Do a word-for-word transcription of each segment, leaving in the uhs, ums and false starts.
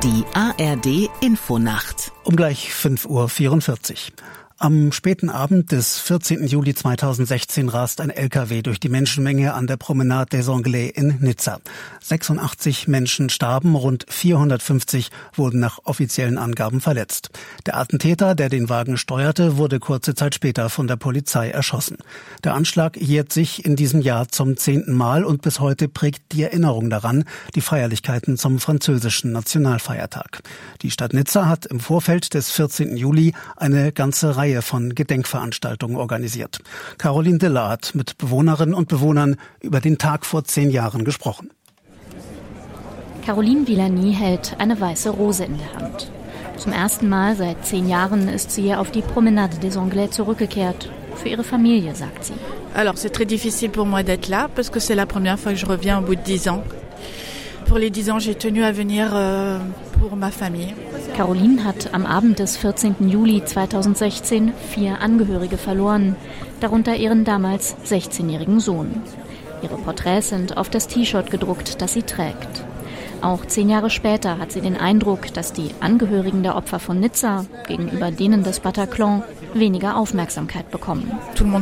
Die A R D Infonacht. Um gleich fünf Uhr vierundvierzig. Am späten Abend des vierzehnten Juli zweitausendsechzehn rast ein L K W durch die Menschenmenge an der Promenade des Anglais in Nizza. sechsundachtzig Menschen starben, rund vierhundertfünfzig wurden nach offiziellen Angaben verletzt. Der Attentäter, der den Wagen steuerte, wurde kurze Zeit später von der Polizei erschossen. Der Anschlag jährt sich in diesem Jahr zum zehnten Mal und bis heute prägt die Erinnerung daran die Feierlichkeiten zum französischen Nationalfeiertag. Die Stadt Nizza hat im Vorfeld des vierzehnten Juli eine ganze Reihe von Gedenkveranstaltungen organisiert. Caroline Diller hat mit Bewohnerinnen und Bewohnern über den Tag vor zehn Jahren gesprochen. Caroline Villani hält eine weiße Rose in der Hand. Zum ersten Mal seit zehn Jahren ist sie auf die Promenade des Anglais zurückgekehrt. Für ihre Familie, sagt sie. Alors, c'est très difficile pour moi d'être là, parce que c'est la première fois que je reviens au bout de dix ans. Pour les dix ans, j'ai tenu à venir euh, pour ma famille. Caroline hat am Abend des vierzehnten Juli zweitausendsechzehn vier Angehörige verloren, darunter ihren damals sechzehnjährigen Sohn. Ihre Porträts sind auf das T-Shirt gedruckt, das sie trägt. Auch zehn Jahre später hat sie den Eindruck, dass die Angehörigen der Opfer von Nizza gegenüber denen des Bataclan weniger Aufmerksamkeit bekommen.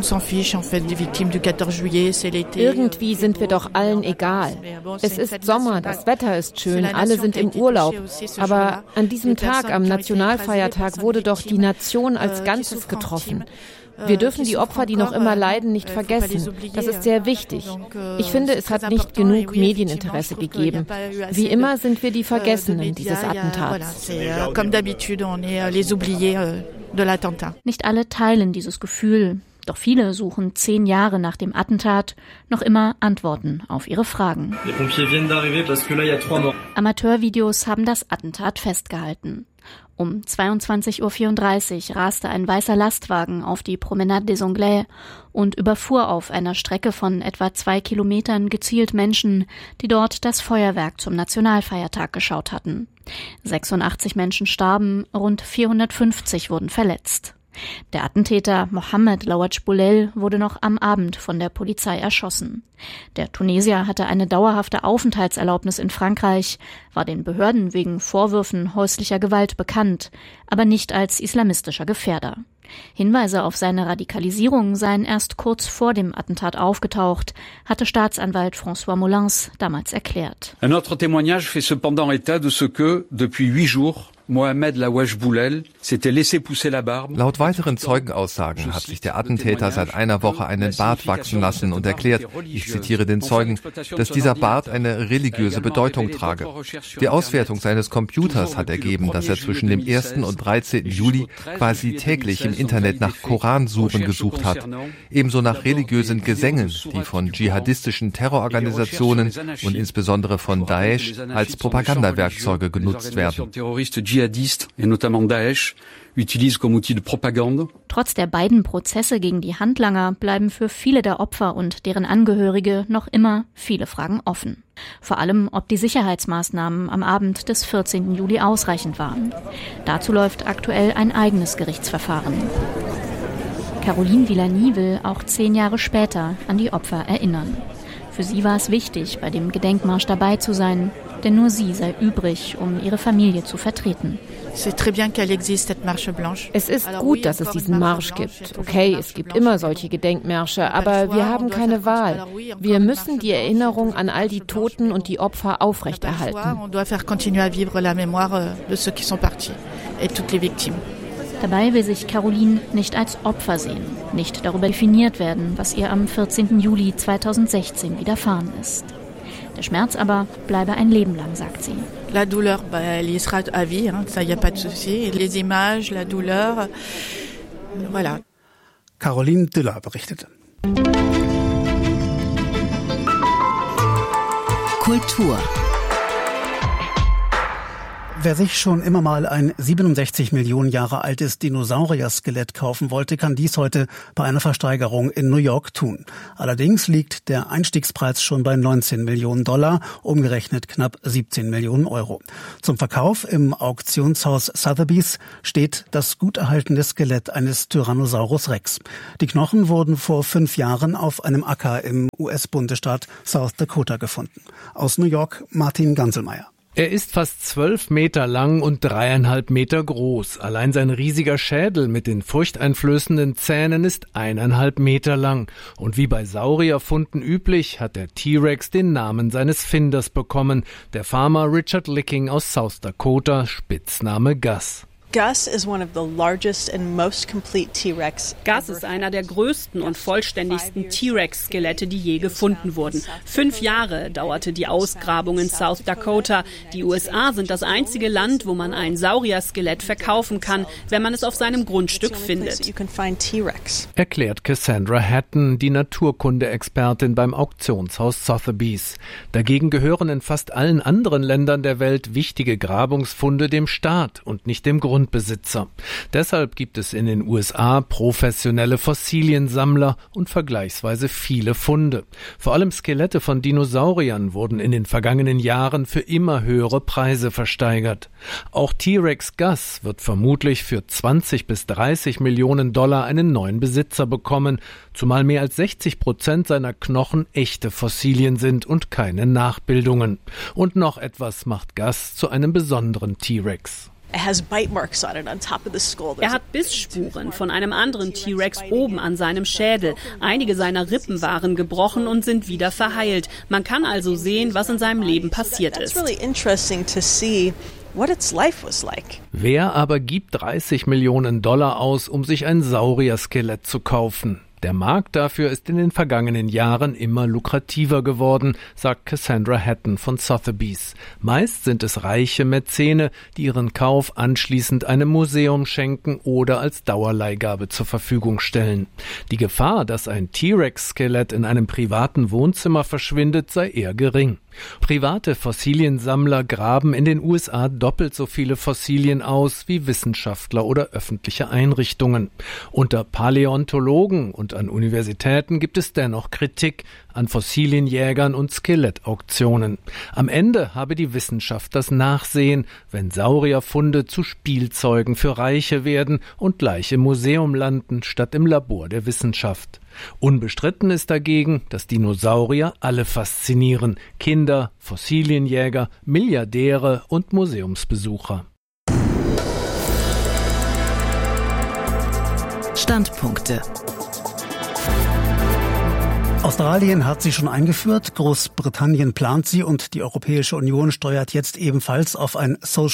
Irgendwie sind wir doch allen egal. Es ist Sommer, das Wetter ist schön, alle sind im Urlaub. Aber an diesem Tag, am Nationalfeiertag, wurde doch die Nation als Ganzes getroffen. Wir dürfen die Opfer, die noch immer leiden, nicht vergessen. Das ist sehr wichtig. Ich finde, es hat nicht genug Medieninteresse gegeben. Wie immer sind wir die Vergessenen dieses Attentats. Nicht alle teilen dieses Gefühl. Doch viele suchen zehn Jahre nach dem Attentat noch immer Antworten auf ihre Fragen. Amateurvideos haben das Attentat festgehalten. Um zweiundzwanzig Uhr vierunddreißig raste ein weißer Lastwagen auf die Promenade des Anglais und überfuhr auf einer Strecke von etwa zwei Kilometern gezielt Menschen, die dort das Feuerwerk zum Nationalfeiertag geschaut hatten. sechsundachtzig Menschen starben, rund vierhundertfünfzig wurden verletzt. Der Attentäter Mohamed Louadj Boulel wurde noch am Abend von der Polizei erschossen. Der Tunesier hatte eine dauerhafte Aufenthaltserlaubnis in Frankreich, war den Behörden wegen Vorwürfen häuslicher Gewalt bekannt, aber nicht als islamistischer Gefährder. Hinweise auf seine Radikalisierung seien erst kurz vor dem Attentat aufgetaucht, hatte Staatsanwalt François Molins damals erklärt. Un autre témoignage fait cependant état de ce que, depuis huit jours, Mohamed Louadj Boulel s'était laissé pousser la barbe. Laut weiteren Zeugenaussagen hat sich der Attentäter seit einer Woche einen Bart wachsen lassen und erklärt, ich zitiere den Zeugen, dass dieser Bart eine religiöse Bedeutung trage. Die Auswertung seines Computers hat ergeben, dass er zwischen dem ersten und dreizehnten Juli quasi täglich im Internet nach Koransuren gesucht hat, ebenso nach religiösen Gesängen, die von dschihadistischen Terrororganisationen und insbesondere von Daesh als Propagandawerkzeuge genutzt werden. Trotz der beiden Prozesse gegen die Handlanger bleiben für viele der Opfer und deren Angehörige noch immer viele Fragen offen. Vor allem, ob die Sicherheitsmaßnahmen am Abend des vierzehnten Juli ausreichend waren. Dazu läuft aktuell ein eigenes Gerichtsverfahren. Caroline Villani will auch zehn Jahre später an die Opfer erinnern. Für sie war es wichtig, bei dem Gedenkmarsch dabei zu sein, denn nur sie sei übrig, um ihre Familie zu vertreten. Es ist gut, dass es diesen Marsch gibt. Okay, es gibt immer solche Gedenkmärsche, aber wir haben keine Wahl. Wir müssen die Erinnerung an all die Toten und die Opfer aufrechterhalten. Dabei will sich Caroline nicht als Opfer sehen, nicht darüber definiert werden, was ihr am vierzehnten Juli zweitausendsechzehn widerfahren ist. Der Schmerz aber bleibe ein Leben lang, sagt sie. La douleur, bah, elle y sera à vie, hein, ça y a pas de souci. Les images, la douleur, voilà. Caroline Diller berichtete. Kultur. Wer sich schon immer mal ein siebenundsechzig Millionen Jahre altes Dinosaurier-Skelett kaufen wollte, kann dies heute bei einer Versteigerung in New York tun. Allerdings liegt der Einstiegspreis schon bei neunzehn Millionen Dollar, umgerechnet knapp siebzehn Millionen Euro. Zum Verkauf im Auktionshaus Sotheby's steht das gut erhaltene Skelett eines Tyrannosaurus Rex. Die Knochen wurden vor fünf Jahren auf einem Acker im U S-Bundesstaat South Dakota gefunden. Aus New York Martin Ganselmeier. Er ist fast zwölf Meter lang und dreieinhalb Meter groß. Allein sein riesiger Schädel mit den furchteinflößenden Zähnen ist eineinhalb Meter lang. Und wie bei Saurierfunden üblich, hat der T-Rex den Namen seines Finders bekommen, der Farmer Richard Licking aus South Dakota, Spitzname Gus. Gus is one of the largest and most complete T-Rex. Gus ist einer der größten und vollständigsten T-Rex-Skelette, die je gefunden wurden. Fünf Jahre dauerte die Ausgrabung in South Dakota. Die U S A sind das einzige Land, wo man ein Saurier-Skelett verkaufen kann, wenn man es auf seinem Grundstück findet. Erklärt Cassandra Hatton, die Naturkunde-Expertin beim Auktionshaus Sotheby's. Dagegen gehören in fast allen anderen Ländern der Welt wichtige Grabungsfunde dem Staat und nicht dem Grund. Besitzer. Deshalb gibt es in den U S A professionelle Fossiliensammler und vergleichsweise viele Funde. Vor allem Skelette von Dinosauriern wurden in den vergangenen Jahren für immer höhere Preise versteigert. Auch T-Rex Gus wird vermutlich für zwanzig bis dreißig Millionen Dollar einen neuen Besitzer bekommen, zumal mehr als sechzig Prozent seiner Knochen echte Fossilien sind und keine Nachbildungen. Und noch etwas macht Gus zu einem besonderen T-Rex. Er hat Bissspuren von einem anderen T-Rex oben an seinem Schädel. Einige seiner Rippen waren gebrochen und sind wieder verheilt. Man kann also sehen, was in seinem Leben passiert ist. Wer aber gibt dreißig Millionen Dollar aus, um sich ein Saurier-Skelett zu kaufen? Der Markt dafür ist in den vergangenen Jahren immer lukrativer geworden, sagt Cassandra Hatton von Sotheby's. Meist sind es reiche Mäzene, die ihren Kauf anschließend einem Museum schenken oder als Dauerleihgabe zur Verfügung stellen. Die Gefahr, dass ein T-Rex-Skelett in einem privaten Wohnzimmer verschwindet, sei eher gering. Private Fossiliensammler graben in den U S A doppelt so viele Fossilien aus wie Wissenschaftler oder öffentliche Einrichtungen. Unter Paläontologen und an Universitäten gibt es dennoch Kritik an Fossilienjägern und Skelettauktionen. Am Ende habe die Wissenschaft das Nachsehen, wenn Saurierfunde zu Spielzeugen für Reiche werden und gleich im Museum landen, statt im Labor der Wissenschaft. Unbestritten ist dagegen, dass Dinosaurier alle faszinieren. Kinder, Fossilienjäger, Milliardäre und Museumsbesucher. Standpunkte. Australien hat sie schon eingeführt, Großbritannien plant sie und die Europäische Union steuert jetzt ebenfalls auf ein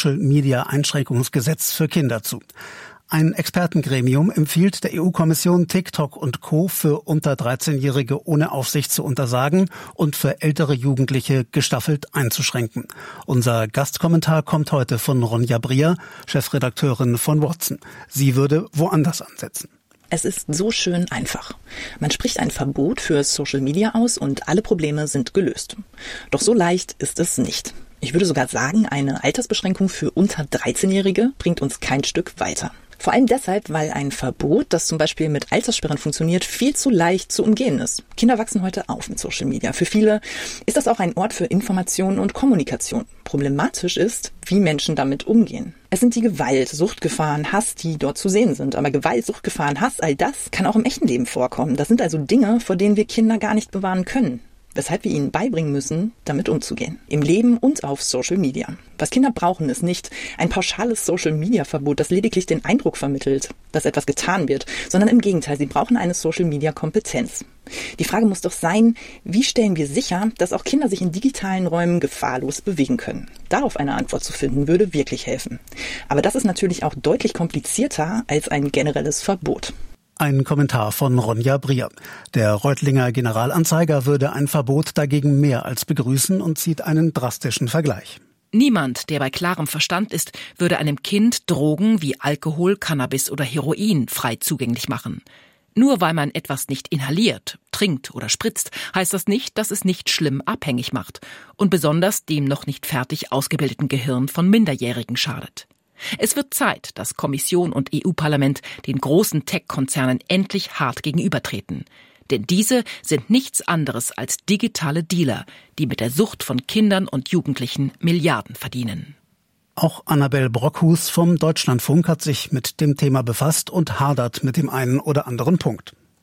Social-Media-Einschränkungsgesetz für Kinder zu. Ein Expertengremium empfiehlt der E U-Kommission, TikTok und Co. für unter dreizehnjährige ohne Aufsicht zu untersagen und für ältere Jugendliche gestaffelt einzuschränken. Unser Gastkommentar kommt heute von Ronja Brier, Chefredakteurin von Watson. Sie würde woanders ansetzen. Es ist so schön einfach. Man spricht ein Verbot für Social Media aus und alle Probleme sind gelöst. Doch so leicht ist es nicht. Ich würde sogar sagen, eine Altersbeschränkung für unter dreizehnjährige bringt uns kein Stück weiter. Vor allem deshalb, weil ein Verbot, das zum Beispiel mit Alterssperren funktioniert, viel zu leicht zu umgehen ist. Kinder wachsen heute auf mit Social Media. Für viele ist das auch ein Ort für Information und Kommunikation. Problematisch ist, wie Menschen damit umgehen. Es sind die Gewalt, Suchtgefahren, Hass, die dort zu sehen sind. Aber Gewalt, Suchtgefahren, Hass, all das kann auch im echten Leben vorkommen. Das sind also Dinge, vor denen wir Kinder gar nicht bewahren können. Weshalb wir ihnen beibringen müssen, damit umzugehen. Im Leben und auf Social Media. Was Kinder brauchen, ist nicht ein pauschales Social-Media-Verbot, das lediglich den Eindruck vermittelt, dass etwas getan wird, sondern im Gegenteil, sie brauchen eine Social-Media-Kompetenz. Die Frage muss doch sein, wie stellen wir sicher, dass auch Kinder sich in digitalen Räumen gefahrlos bewegen können? Darauf eine Antwort zu finden, würde wirklich helfen. Aber das ist natürlich auch deutlich komplizierter als ein generelles Verbot. Ein Kommentar von Ronja Brier. Der Reutlinger Generalanzeiger würde ein Verbot dagegen mehr als begrüßen und zieht einen drastischen Vergleich. Niemand, der bei klarem Verstand ist, würde einem Kind Drogen wie Alkohol, Cannabis oder Heroin frei zugänglich machen. Nur weil man etwas nicht inhaliert, trinkt oder spritzt, heißt das nicht, dass es nicht schlimm abhängig macht und besonders dem noch nicht fertig ausgebildeten Gehirn von Minderjährigen schadet. Es wird Zeit, dass Kommission und E U-Parlament den großen Tech-Konzernen endlich hart gegenübertreten. Denn diese sind nichts anderes als digitale Dealer, die mit der Sucht von Kindern und Jugendlichen Milliarden verdienen. Auch Annabel Brockhus vom Deutschlandfunk hat sich mit dem Thema befasst und hadert mit dem einen oder anderen Punkt.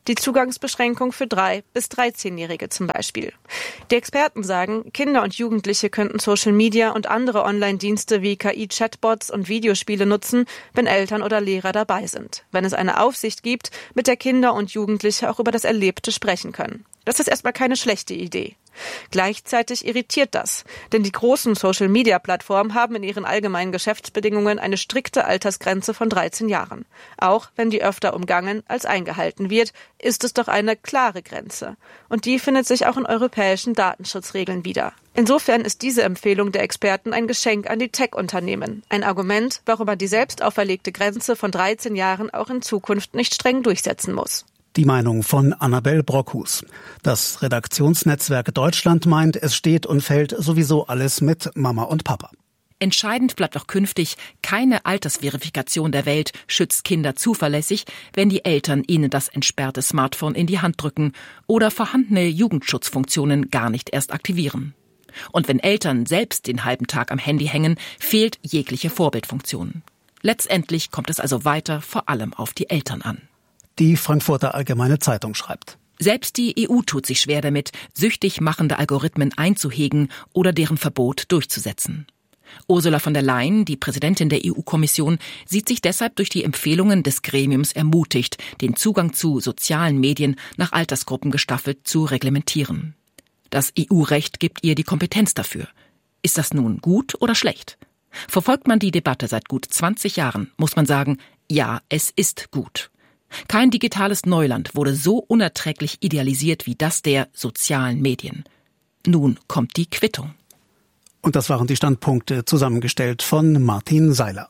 Die Zugangsbeschränkung für drei- bis dreizehnjährige zum Beispiel. Die Experten sagen, Kinder und Jugendliche könnten Social Media und andere Online-Dienste wie K I-Chatbots und Videospiele nutzen, wenn Eltern oder Lehrer dabei sind. Wenn es eine Aufsicht gibt, mit der Kinder und Jugendliche auch über das Erlebte sprechen können. Das ist erstmal keine schlechte Idee. Gleichzeitig irritiert das, denn die großen Social-Media-Plattformen haben in ihren allgemeinen Geschäftsbedingungen eine strikte Altersgrenze von dreizehn Jahren. Auch wenn die öfter umgangen als eingehalten wird, ist es doch eine klare Grenze. Und die findet sich auch in europäischen Datenschutzregeln wieder. Insofern ist diese Empfehlung der Experten ein Geschenk an die Tech-Unternehmen. Ein Argument, warum man die selbst auferlegte Grenze von dreizehn Jahren auch in Zukunft nicht streng durchsetzen muss. Die Meinung von Annabel Brockhus. Das Redaktionsnetzwerk Deutschland meint, es steht und fällt sowieso alles mit Mama und Papa. Entscheidend bleibt auch künftig, keine Altersverifikation der Welt schützt Kinder zuverlässig, wenn die Eltern ihnen das entsperrte Smartphone in die Hand drücken oder vorhandene Jugendschutzfunktionen gar nicht erst aktivieren. Und wenn Eltern selbst den halben Tag am Handy hängen, fehlt jegliche Vorbildfunktion. Letztendlich kommt es also weiter vor allem auf die Eltern an. Die Frankfurter Allgemeine Zeitung schreibt: Selbst die E U tut sich schwer damit, süchtig machende Algorithmen einzuhegen oder deren Verbot durchzusetzen. Ursula von der Leyen, die Präsidentin der E U-Kommission, sieht sich deshalb durch die Empfehlungen des Gremiums ermutigt, den Zugang zu sozialen Medien nach Altersgruppen gestaffelt zu reglementieren. Das E U-Recht gibt ihr die Kompetenz dafür. Ist das nun gut oder schlecht? Verfolgt man die Debatte seit gut zwanzig Jahren, muss man sagen, ja, es ist gut. Kein digitales Neuland wurde so unerträglich idealisiert wie das der sozialen Medien. Nun kommt die Quittung. Und das waren die Standpunkte, zusammengestellt von Martin Seiler.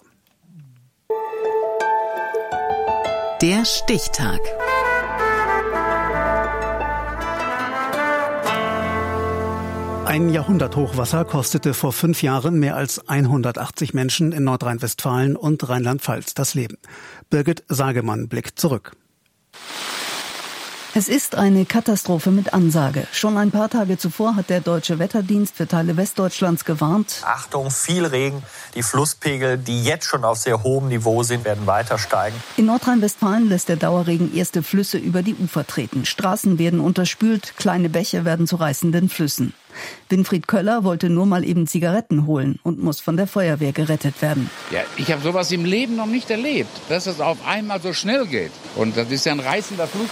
Der Stichtag. Ein Jahrhunderthochwasser kostete vor fünf Jahren mehr als hundertachtzig Menschen in Nordrhein-Westfalen und Rheinland-Pfalz das Leben. Birgit Sagemann blickt zurück. Es ist eine Katastrophe mit Ansage. Schon ein paar Tage zuvor hat der Deutsche Wetterdienst für Teile Westdeutschlands gewarnt. Achtung, viel Regen. Die Flusspegel, die jetzt schon auf sehr hohem Niveau sind, werden weiter steigen. In Nordrhein-Westfalen lässt der Dauerregen erste Flüsse über die Ufer treten. Straßen werden unterspült, kleine Bäche werden zu reißenden Flüssen. Winfried Köller wollte nur mal eben Zigaretten holen und muss von der Feuerwehr gerettet werden. Ja, ich habe sowas im Leben noch nicht erlebt, dass es auf einmal so schnell geht. Und das ist ja ein reißender Fluss.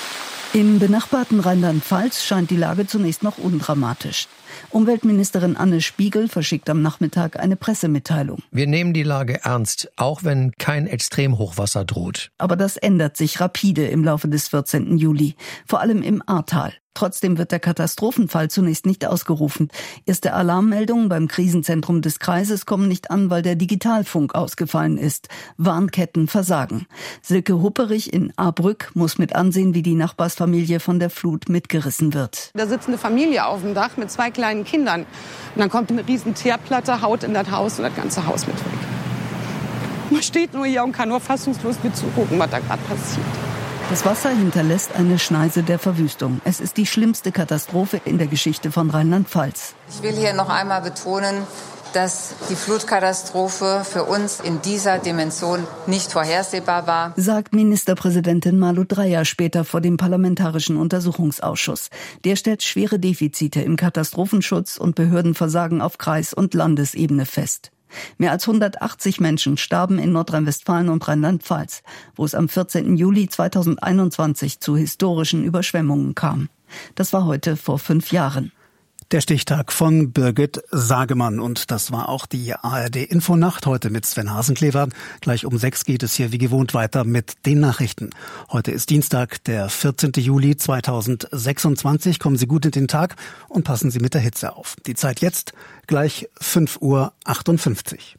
Im benachbarten Rheinland-Pfalz scheint die Lage zunächst noch undramatisch. Umweltministerin Anne Spiegel verschickt am Nachmittag eine Pressemitteilung. Wir nehmen die Lage ernst, auch wenn kein Extremhochwasser droht. Aber das ändert sich rapide im Laufe des vierzehnten Juli, vor allem im Ahrtal. Trotzdem wird der Katastrophenfall zunächst nicht ausgerufen. Erste Alarmmeldungen beim Krisenzentrum des Kreises kommen nicht an, weil der Digitalfunk ausgefallen ist. Warnketten versagen. Silke Hupperich in Ahrbrück muss mit ansehen, wie die Nachbarsfamilie von der Flut mitgerissen wird. Da sitzt eine Familie auf dem Dach mit zwei kleinen Kindern. Und dann kommt eine riesen Teerplatte, haut in das Haus und das ganze Haus mit weg. Man steht nur hier und kann nur fassungslos mit zugucken, was da gerade passiert. Das Wasser hinterlässt eine Schneise der Verwüstung. Es ist die schlimmste Katastrophe in der Geschichte von Rheinland-Pfalz. Ich will hier noch einmal betonen, dass die Flutkatastrophe für uns in dieser Dimension nicht vorhersehbar war, sagt Ministerpräsidentin Malu Dreyer später vor dem Parlamentarischen Untersuchungsausschuss. Der stellt schwere Defizite im Katastrophenschutz und Behördenversagen auf Kreis- und Landesebene fest. Mehr als hundertachtzig Menschen starben in Nordrhein-Westfalen und Rheinland-Pfalz, wo es am vierzehnten Juli zweitausendeinundzwanzig zu historischen Überschwemmungen kam. Das war heute vor fünf Jahren. Der Stichtag von Birgit Sagemann. Und das war auch die A R D-Infonacht heute mit Sven Hasenklever. Gleich um sechs geht es hier wie gewohnt weiter mit den Nachrichten. Heute ist Dienstag, der vierzehnten Juli zweitausendsechsundzwanzig. Kommen Sie gut in den Tag und passen Sie mit der Hitze auf. Die Zeit jetzt gleich fünf Uhr achtundfünfzig.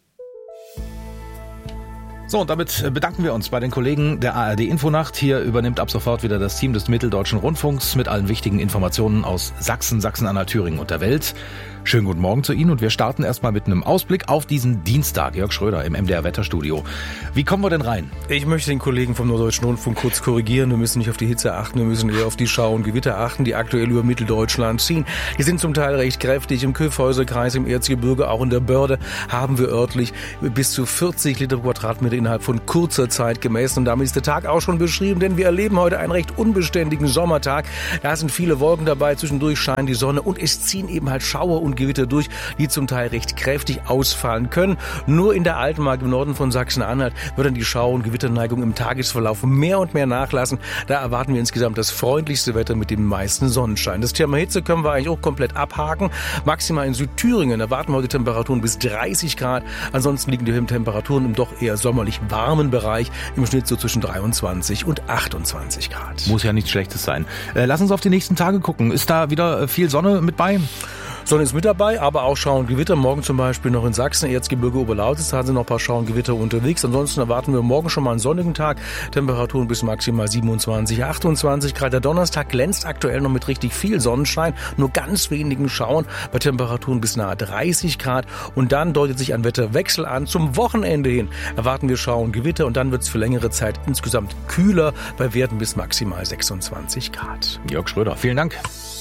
So, und damit bedanken wir uns bei den Kollegen der A R D-Infonacht. Hier übernimmt ab sofort wieder das Team des Mitteldeutschen Rundfunks mit allen wichtigen Informationen aus Sachsen, Sachsen-Anhalt, Thüringen und der Welt. Schönen guten Morgen zu Ihnen und wir starten erstmal mit einem Ausblick auf diesen Dienstag. Jörg Schröder im M D R-Wetterstudio. Wie kommen wir denn rein? Ich möchte den Kollegen vom Norddeutschen Rundfunk kurz korrigieren. Wir müssen nicht auf die Hitze achten, wir müssen eher auf die Schau- und Gewitter achten, die aktuell über Mitteldeutschland ziehen. Die sind zum Teil recht kräftig. Im Kyffhäuserkreis, im Erzgebirge, auch in der Börde haben wir örtlich bis zu vierzig Liter pro Quadratmeter in innerhalb von kurzer Zeit gemessen. Und damit ist der Tag auch schon beschrieben, denn wir erleben heute einen recht unbeständigen Sommertag. Da sind viele Wolken dabei, zwischendurch scheint die Sonne und es ziehen eben halt Schauer und Gewitter durch, die zum Teil recht kräftig ausfallen können. Nur in der Altmark im Norden von Sachsen-Anhalt wird dann die Schauer- und Gewitterneigung im Tagesverlauf mehr und mehr nachlassen. Da erwarten wir insgesamt das freundlichste Wetter mit dem meisten Sonnenschein. Das Thema Hitze können wir eigentlich auch komplett abhaken. Maximal in Südthüringen erwarten wir heute Temperaturen bis dreißig Grad. Ansonsten liegen die Temperaturen im doch eher sommerlich warmen Bereich, im Schnitt so zwischen dreiundzwanzig und achtundzwanzig Grad. Muss ja nichts Schlechtes sein. Äh, lass uns auf die nächsten Tage gucken. Ist da wieder viel Sonne mit bei? Sonne ist mit dabei, aber auch Schauer und Gewitter. Morgen zum Beispiel noch in Sachsen, Erzgebirge, Oberlausitz, da sind noch ein paar Schauer und Gewitter unterwegs. Ansonsten erwarten wir morgen schon mal einen sonnigen Tag. Temperaturen bis maximal siebenundzwanzig, achtundzwanzig Grad. Der Donnerstag glänzt aktuell noch mit richtig viel Sonnenschein, nur ganz wenigen Schauern bei Temperaturen bis nahe dreißig Grad. Und dann deutet sich ein Wetterwechsel an. Zum Wochenende hin erwarten wir Schauer und Gewitter und dann wird es für längere Zeit insgesamt kühler bei Werten bis maximal sechsundzwanzig Grad. Jörg Schröder, vielen Dank.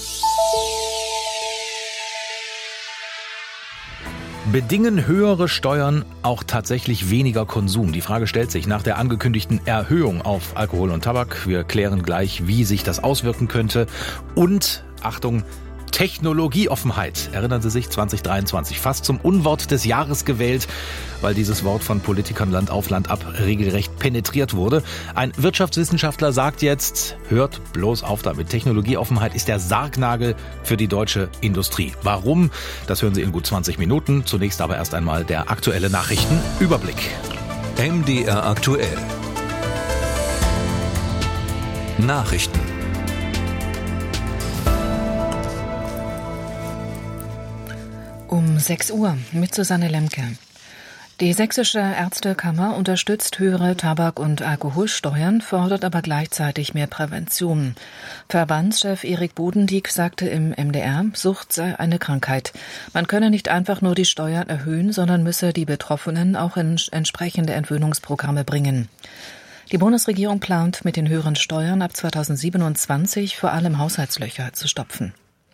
Bedingen höhere Steuern auch tatsächlich weniger Konsum? Die Frage stellt sich nach der angekündigten Erhöhung auf Alkohol und Tabak. Wir klären gleich, wie sich das auswirken könnte. Und, Achtung, Technologieoffenheit. Erinnern Sie sich, zwanzig dreiundzwanzig fast zum Unwort des Jahres gewählt, weil dieses Wort von Politikern Land auf Land ab regelrecht penetriert wurde. Ein Wirtschaftswissenschaftler sagt jetzt, hört bloß auf damit. Technologieoffenheit ist der Sargnagel für die deutsche Industrie. Warum? Das hören Sie in gut zwanzig Minuten. Zunächst aber erst einmal der aktuelle Nachrichtenüberblick. M D R aktuell. Nachrichten. Um sechs Uhr mit Susanne Lemke. Die Sächsische Ärztekammer unterstützt höhere Tabak- und Alkoholsteuern, fordert aber gleichzeitig mehr Prävention. Verbandschef Erik Bodendieck sagte im M D R, Sucht sei eine Krankheit. Man könne nicht einfach nur die Steuern erhöhen, sondern müsse die Betroffenen auch in entsprechende Entwöhnungsprogramme bringen. Die Bundesregierung plant, mit den höheren Steuern ab zweitausendsiebenundzwanzig vor allem Haushaltslöcher zu stopfen.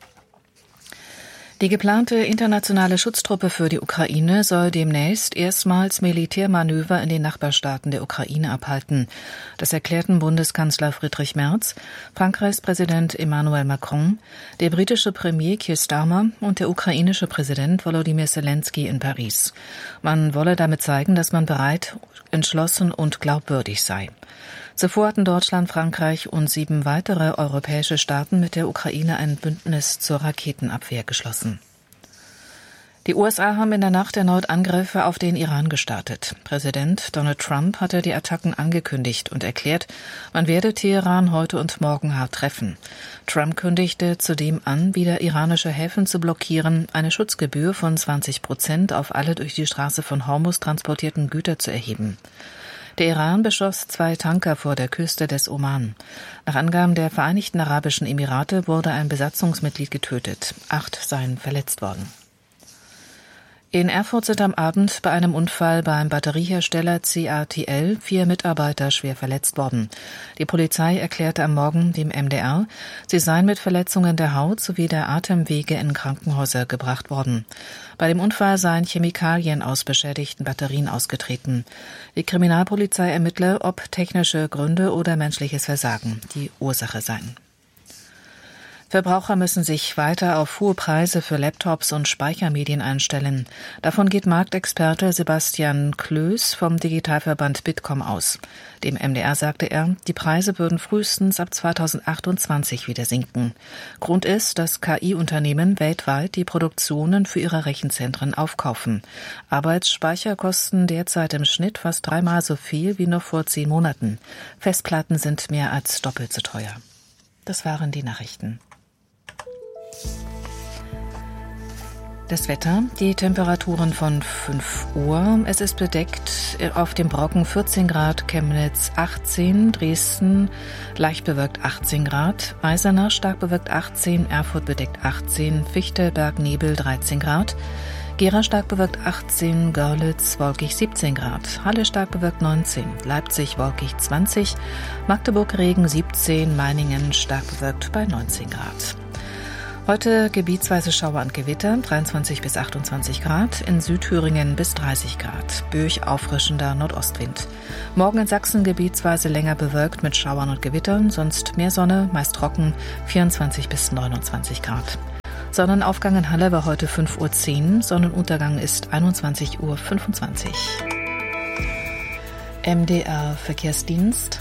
Die geplante internationale Schutztruppe für die Ukraine soll demnächst erstmals Militärmanöver in den Nachbarstaaten der Ukraine abhalten. Das erklärten Bundeskanzler Friedrich Merz, Frankreichs Präsident Emmanuel Macron, der britische Premier Keir Starmer und der ukrainische Präsident Volodymyr Zelensky in Paris. Man wolle damit zeigen, dass man bereit, entschlossen und glaubwürdig sei. Zuvor hatten Deutschland, Frankreich und sieben weitere europäische Staaten mit der Ukraine ein Bündnis zur Raketenabwehr geschlossen. Die U S A haben in der Nacht erneut Angriffe auf den Iran gestartet. Präsident Donald Trump hatte die Attacken angekündigt und erklärt, man werde Teheran heute und morgen hart treffen. Trump kündigte zudem an, wieder iranische Häfen zu blockieren, eine Schutzgebühr von zwanzig Prozent auf alle durch die Straße von Hormuz transportierten Güter zu erheben. Der Iran beschoss zwei Tanker vor der Küste des Oman. Nach Angaben der Vereinigten Arabischen Emirate wurde ein Besatzungsmitglied getötet. Acht seien verletzt worden. In Erfurt sind am Abend bei einem Unfall beim Batteriehersteller C A T L vier Mitarbeiter schwer verletzt worden. Die Polizei erklärte am Morgen dem M D R, sie seien mit Verletzungen der Haut sowie der Atemwege in Krankenhäuser gebracht worden. Bei dem Unfall seien Chemikalien aus beschädigten Batterien ausgetreten. Die Kriminalpolizei ermittle, ob technische Gründe oder menschliches Versagen die Ursache seien. Verbraucher müssen sich weiter auf hohe Preise für Laptops und Speichermedien einstellen. Davon geht Marktexperte Sebastian Klöß vom Digitalverband Bitkom aus. Dem M D R sagte er, die Preise würden frühestens ab zweitausendachtundzwanzig wieder sinken. Grund ist, dass K I-Unternehmen weltweit die Produktionen für ihre Rechenzentren aufkaufen. Arbeitsspeicher kosten derzeit im Schnitt fast dreimal so viel wie noch vor zehn Monaten. Festplatten sind mehr als doppelt so teuer. Das waren die Nachrichten. Das Wetter, die Temperaturen von fünf Uhr. Es ist bedeckt, auf dem Brocken vierzehn Grad, Chemnitz achtzehn, Dresden leicht bewölkt achtzehn Grad, Eisenach stark bewölkt achtzehn, Erfurt bedeckt achtzehn, Fichtelberg Nebel dreizehn Grad, Gera stark bewölkt achtzehn, Görlitz wolkig siebzehn Grad, Halle stark bewölkt neunzehn, Leipzig wolkig zwanzig, Magdeburg Regen siebzehn, Meiningen stark bewölkt bei neunzehn Grad. Heute gebietsweise Schauer und Gewitter, dreiundzwanzig bis achtundzwanzig Grad, in Südthüringen bis dreißig Grad, böig auffrischender Nordostwind. Morgen in Sachsen gebietsweise länger bewölkt mit Schauern und Gewittern, sonst mehr Sonne, meist trocken, vierundzwanzig bis neunundzwanzig Grad. Sonnenaufgang in Halle war heute fünf Uhr zehn, Sonnenuntergang ist einundzwanzig Uhr fünfundzwanzig. M D R Verkehrsdienst.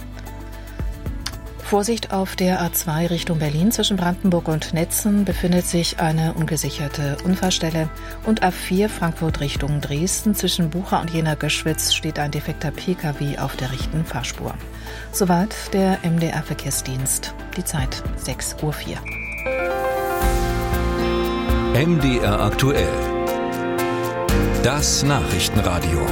Vorsicht auf der A zwei Richtung Berlin zwischen Brandenburg und Netzen befindet sich eine ungesicherte Unfallstelle und A vier Frankfurt Richtung Dresden zwischen Bucha und Jena-Göschwitz steht ein defekter P K W auf der rechten Fahrspur. Soweit der M D R Verkehrsdienst. Die Zeit sechs Uhr vier. M D R aktuell. Das Nachrichtenradio.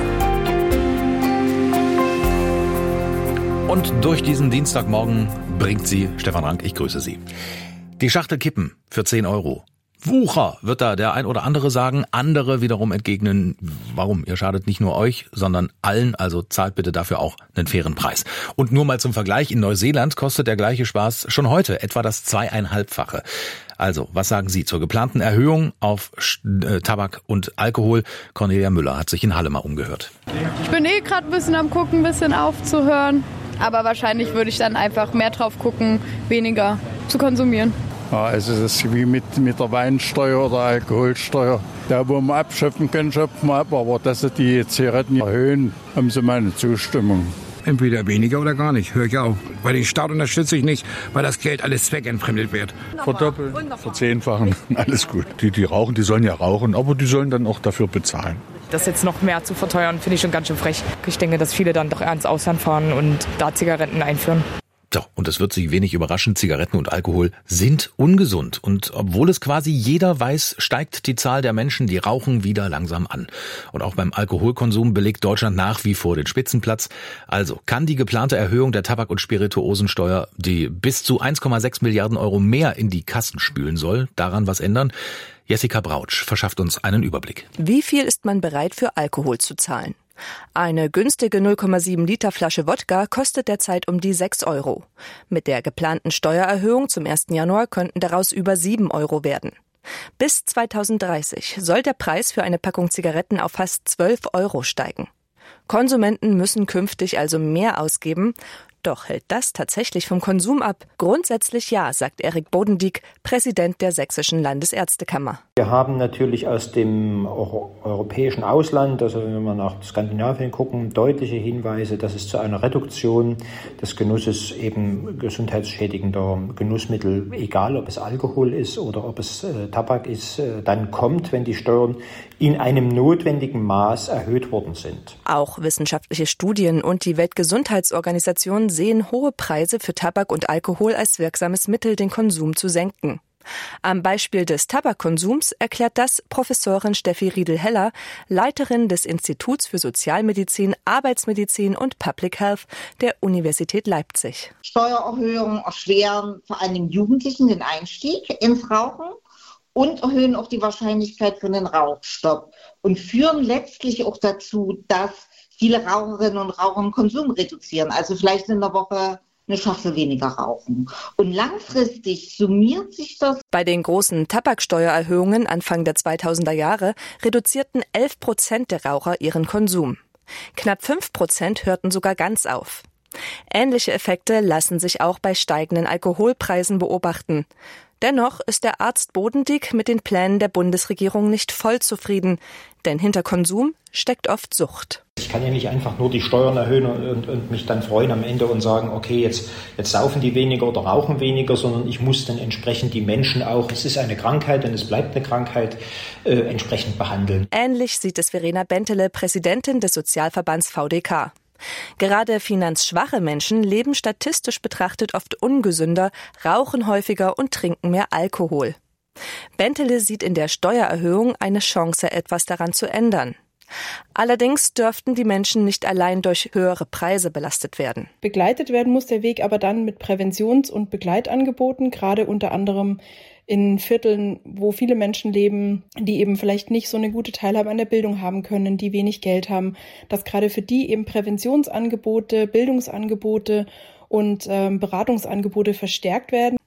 Und durch diesen Dienstagmorgen bringt sie Stefan Rank. Ich grüße Sie. Die Schachtel kippen für zehn Euro. Wucher, wird da der ein oder andere sagen. Andere wiederum entgegnen, warum? Ihr schadet nicht nur euch, sondern allen. Also zahlt bitte dafür auch einen fairen Preis. Und nur mal zum Vergleich. In Neuseeland kostet der gleiche Spaß schon heute etwa das zweieinhalbfache. Also, was sagen Sie zur geplanten Erhöhung auf äh, Tabak und Alkohol? Cornelia Müller hat sich in Halle mal umgehört. Ich bin eh gerade ein bisschen am Gucken, ein bisschen aufzuhören. Aber wahrscheinlich würde ich dann einfach mehr drauf gucken, weniger zu konsumieren. Ja, also das ist wie mit, mit der Weinsteuer oder Alkoholsteuer. Da, wo wir abschöpfen können, schöpfen wir ab. Aber dass sie die Zigaretten erhöhen, haben sie meine Zustimmung. Entweder weniger oder gar nicht, höre ich auf. Weil den Staat unterstütze ich nicht, weil das Geld alles zweckentfremdet wird. Verdoppeln, verzehnfachen, alles gut. Die, die rauchen, die sollen ja rauchen, aber die sollen dann auch dafür bezahlen. Das jetzt noch mehr zu verteuern, finde ich schon ganz schön frech. Ich denke, dass viele dann doch eher ins Ausland fahren und da Zigaretten einführen. So, und es wird Sie wenig überraschen, Zigaretten und Alkohol sind ungesund. Und obwohl es quasi jeder weiß, steigt die Zahl der Menschen, die rauchen, wieder langsam an. Und auch beim Alkoholkonsum belegt Deutschland nach wie vor den Spitzenplatz. Also kann die geplante Erhöhung der Tabak- und Spirituosensteuer, die bis zu eins Komma sechs Milliarden Euro mehr in die Kassen spülen soll, daran was ändern? Jessica Brautsch verschafft uns einen Überblick. Wie viel ist man bereit für Alkohol zu zahlen? Eine günstige null Komma sieben Liter Flasche Wodka kostet derzeit um die sechs Euro. Mit der geplanten Steuererhöhung zum ersten Januar könnten daraus über sieben Euro werden. Bis zweitausenddreißig soll der Preis für eine Packung Zigaretten auf fast zwölf Euro steigen. Konsumenten müssen künftig also mehr ausgeben. Doch hält das tatsächlich vom Konsum ab? Grundsätzlich ja, sagt Erik Bodendieck, Präsident der Sächsischen Landesärztekammer. Wir haben natürlich aus dem europäischen Ausland, also wenn wir nach Skandinavien gucken, deutliche Hinweise, dass es zu einer Reduktion des Genusses eben gesundheitsschädigender Genussmittel, egal ob es Alkohol ist oder ob es äh, Tabak ist, äh, dann kommt, wenn die Steuern in einem notwendigen Maß erhöht worden sind. Auch wissenschaftliche Studien und die Weltgesundheitsorganisation sehen hohe Preise für Tabak und Alkohol als wirksames Mittel, den Konsum zu senken. Am Beispiel des Tabakkonsums erklärt das Professorin Steffi Riedel-Heller, Leiterin des Instituts für Sozialmedizin, Arbeitsmedizin und Public Health der Universität Leipzig. Steuererhöhungen erschweren vor allem Jugendlichen den Einstieg ins Rauchen und erhöhen auch die Wahrscheinlichkeit für einen Rauchstopp und führen letztlich auch dazu, dass viele Raucherinnen und Raucher den Konsum reduzieren, also vielleicht in der Woche eine Schachtel weniger rauchen. Und langfristig summiert sich das. Bei den großen Tabaksteuererhöhungen Anfang der zweitausender Jahre reduzierten elf Prozent der Raucher ihren Konsum. Knapp fünf Prozent hörten sogar ganz auf. Ähnliche Effekte lassen sich auch bei steigenden Alkoholpreisen beobachten. Dennoch ist der Arzt Bodendieck mit den Plänen der Bundesregierung nicht voll zufrieden, denn hinter Konsum steckt oft Sucht. Ich kann ja nicht einfach nur die Steuern erhöhen und, und mich dann freuen am Ende und sagen, okay, jetzt, jetzt saufen die weniger oder rauchen weniger, sondern ich muss dann entsprechend die Menschen auch, es ist eine Krankheit und es bleibt eine Krankheit, äh, entsprechend behandeln. Ähnlich sieht es Verena Bentele, Präsidentin des Sozialverbands V D K. Gerade finanzschwache Menschen leben statistisch betrachtet oft ungesünder, rauchen häufiger und trinken mehr Alkohol. Bentele sieht in der Steuererhöhung eine Chance, etwas daran zu ändern. Allerdings dürften die Menschen nicht allein durch höhere Preise belastet werden. Begleitet werden muss der Weg aber dann mit Präventions- und Begleitangeboten, gerade unter anderem in Vierteln, wo viele Menschen leben, die eben vielleicht nicht so eine gute Teilhabe an der Bildung haben können, die wenig Geld haben, dass gerade für die eben Präventionsangebote, Bildungsangebote und ähm, Beratungsangebote verstärkt werden.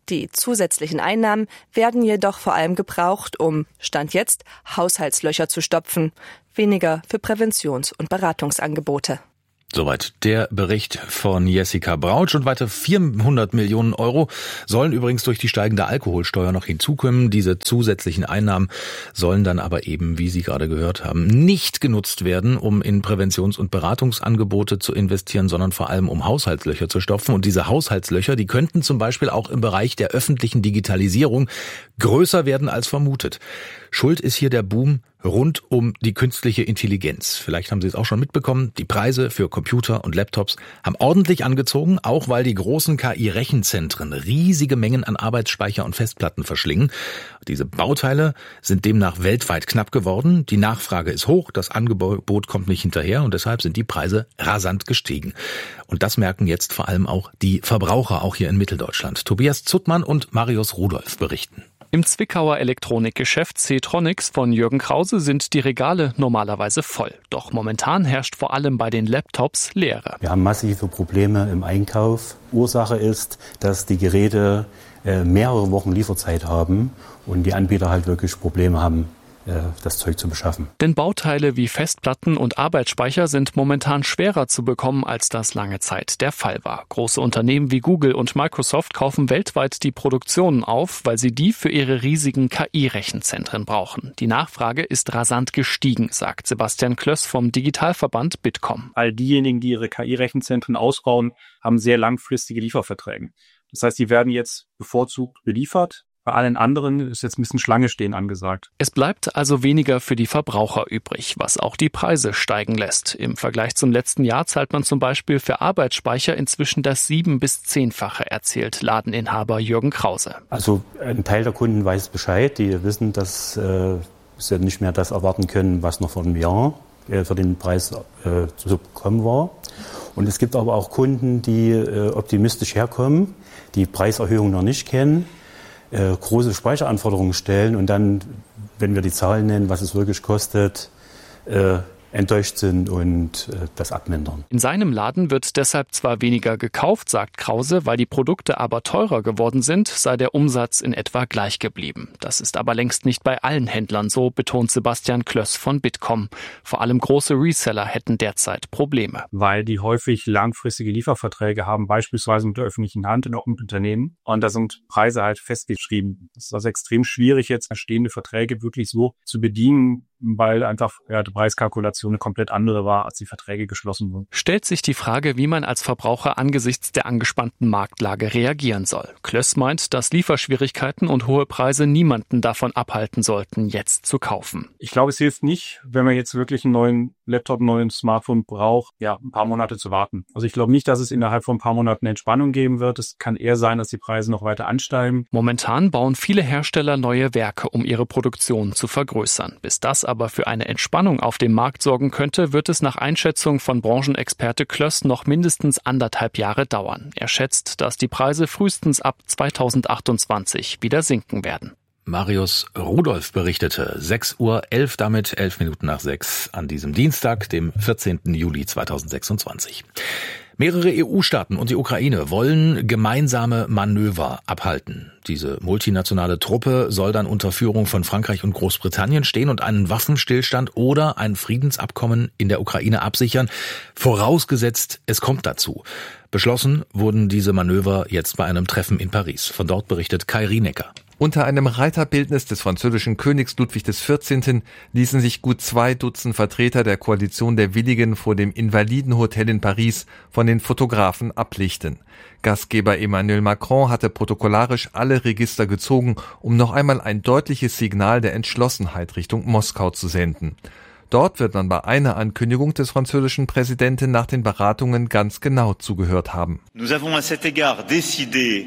Die zusätzlichen Einnahmen werden jedoch vor allem gebraucht, um, Stand jetzt, Haushaltslöcher zu stopfen, weniger für Präventions- und Beratungsangebote. Soweit der Bericht von Jessica Brautsch. Und weitere vierhundert Millionen Euro sollen übrigens durch die steigende Alkoholsteuer noch hinzukommen. Diese zusätzlichen Einnahmen sollen dann aber eben, wie Sie gerade gehört haben, nicht genutzt werden, um in Präventions- und Beratungsangebote zu investieren, sondern vor allem um Haushaltslöcher zu stopfen. Und diese Haushaltslöcher, die könnten zum Beispiel auch im Bereich der öffentlichen Digitalisierung größer werden als vermutet. Schuld ist hier der Boom rund um die künstliche Intelligenz. Vielleicht haben Sie es auch schon mitbekommen. Die Preise für Computer und Laptops haben ordentlich angezogen, auch weil die großen K I-Rechenzentren riesige Mengen an Arbeitsspeicher und Festplatten verschlingen. Diese Bauteile sind demnach weltweit knapp geworden. Die Nachfrage ist hoch, das Angebot kommt nicht hinterher und deshalb sind die Preise rasant gestiegen. Und das merken jetzt vor allem auch die Verbraucher, auch hier in Mitteldeutschland. Tobias Zuttmann und Marius Rudolph berichten. Im Zwickauer Elektronikgeschäft C-Tronics von Jürgen Krause sind die Regale normalerweise voll. Doch momentan herrscht vor allem bei den Laptops Leere. Wir haben massive Probleme im Einkauf. Ursache ist, dass die Geräte äh, mehrere Wochen Lieferzeit haben und die Anbieter halt wirklich Probleme haben, das Zeug zu beschaffen. Denn Bauteile wie Festplatten und Arbeitsspeicher sind momentan schwerer zu bekommen, als das lange Zeit der Fall war. Große Unternehmen wie Google und Microsoft kaufen weltweit die Produktionen auf, weil sie die für ihre riesigen K I-Rechenzentren brauchen. Die Nachfrage ist rasant gestiegen, sagt Sebastian Klöss vom Digitalverband Bitkom. All diejenigen, die ihre K I-Rechenzentren ausbauen, haben sehr langfristige Lieferverträge. Das heißt, die werden jetzt bevorzugt beliefert. Bei allen anderen ist jetzt ein bisschen Schlange stehen angesagt. Es bleibt also weniger für die Verbraucher übrig, was auch die Preise steigen lässt. Im Vergleich zum letzten Jahr zahlt man zum Beispiel für Arbeitsspeicher inzwischen das sieben- bis zehnfache, erzählt Ladeninhaber Jürgen Krause. Also ein Teil der Kunden weiß Bescheid, die wissen, dass äh, sie nicht mehr das erwarten können, was noch vor einem Jahr äh, für den Preis äh, zu bekommen war. Und es gibt aber auch Kunden, die äh, optimistisch herkommen, die Preiserhöhung noch nicht kennen, Äh, große Speicheranforderungen stellen und dann, wenn wir die Zahlen nennen, was es wirklich kostet, äh, enttäuscht sind und äh, das abmindern. In seinem Laden wird deshalb zwar weniger gekauft, sagt Krause, weil die Produkte aber teurer geworden sind, sei der Umsatz in etwa gleich geblieben. Das ist aber längst nicht bei allen Händlern so, betont Sebastian Klöss von Bitkom. Vor allem große Reseller hätten derzeit Probleme. Weil die häufig langfristige Lieferverträge haben, beispielsweise mit der öffentlichen Hand und auch mit Unternehmen. Und da sind Preise halt festgeschrieben. Es ist also extrem schwierig, jetzt bestehende Verträge wirklich so zu bedienen, weil einfach ja, die Preiskalkulation eine komplett andere war, als die Verträge geschlossen wurden. Stellt sich die Frage, wie man als Verbraucher angesichts der angespannten Marktlage reagieren soll. Klöss meint, dass Lieferschwierigkeiten und hohe Preise niemanden davon abhalten sollten, jetzt zu kaufen. Ich glaube, es hilft nicht, wenn man jetzt wirklich einen neuen Laptop, einen neuen Smartphone braucht, ja, ein paar Monate zu warten. Also ich glaube nicht, dass es innerhalb von ein paar Monaten Entspannung geben wird. Es kann eher sein, dass die Preise noch weiter ansteigen. Momentan bauen viele Hersteller neue Werke, um ihre Produktion zu vergrößern. Bis das aber für eine Entspannung auf dem Markt sorgen könnte, wird es nach Einschätzung von Branchenexperte Klöss noch mindestens anderthalb Jahre dauern. Er schätzt, dass die Preise frühestens ab zweitausendachtundzwanzig wieder sinken werden. Marius Rudolph berichtete. sechs Uhr elf, damit elf Minuten nach sechs an diesem Dienstag, dem vierzehnten Juli zweitausendsechsundzwanzig. Mehrere E U-Staaten und die Ukraine wollen gemeinsame Manöver abhalten. Diese multinationale Truppe soll dann unter Führung von Frankreich und Großbritannien stehen und einen Waffenstillstand oder ein Friedensabkommen in der Ukraine absichern, vorausgesetzt, es kommt dazu. Beschlossen wurden diese Manöver jetzt bei einem Treffen in Paris. Von dort berichtet Kai Rienecker. Unter einem Reiterbildnis des französischen Königs Ludwig des vierzehnten. ließen sich gut zwei Dutzend Vertreter der Koalition der Willigen vor dem Invalidenhotel in Paris von den Fotografen ablichten. Gastgeber Emmanuel Macron hatte protokollarisch alle Register gezogen, um noch einmal ein deutliches Signal der Entschlossenheit Richtung Moskau zu senden. Dort wird man bei einer Ankündigung des französischen Präsidenten nach den Beratungen ganz genau zugehört haben. Nous avons à cet égard décidé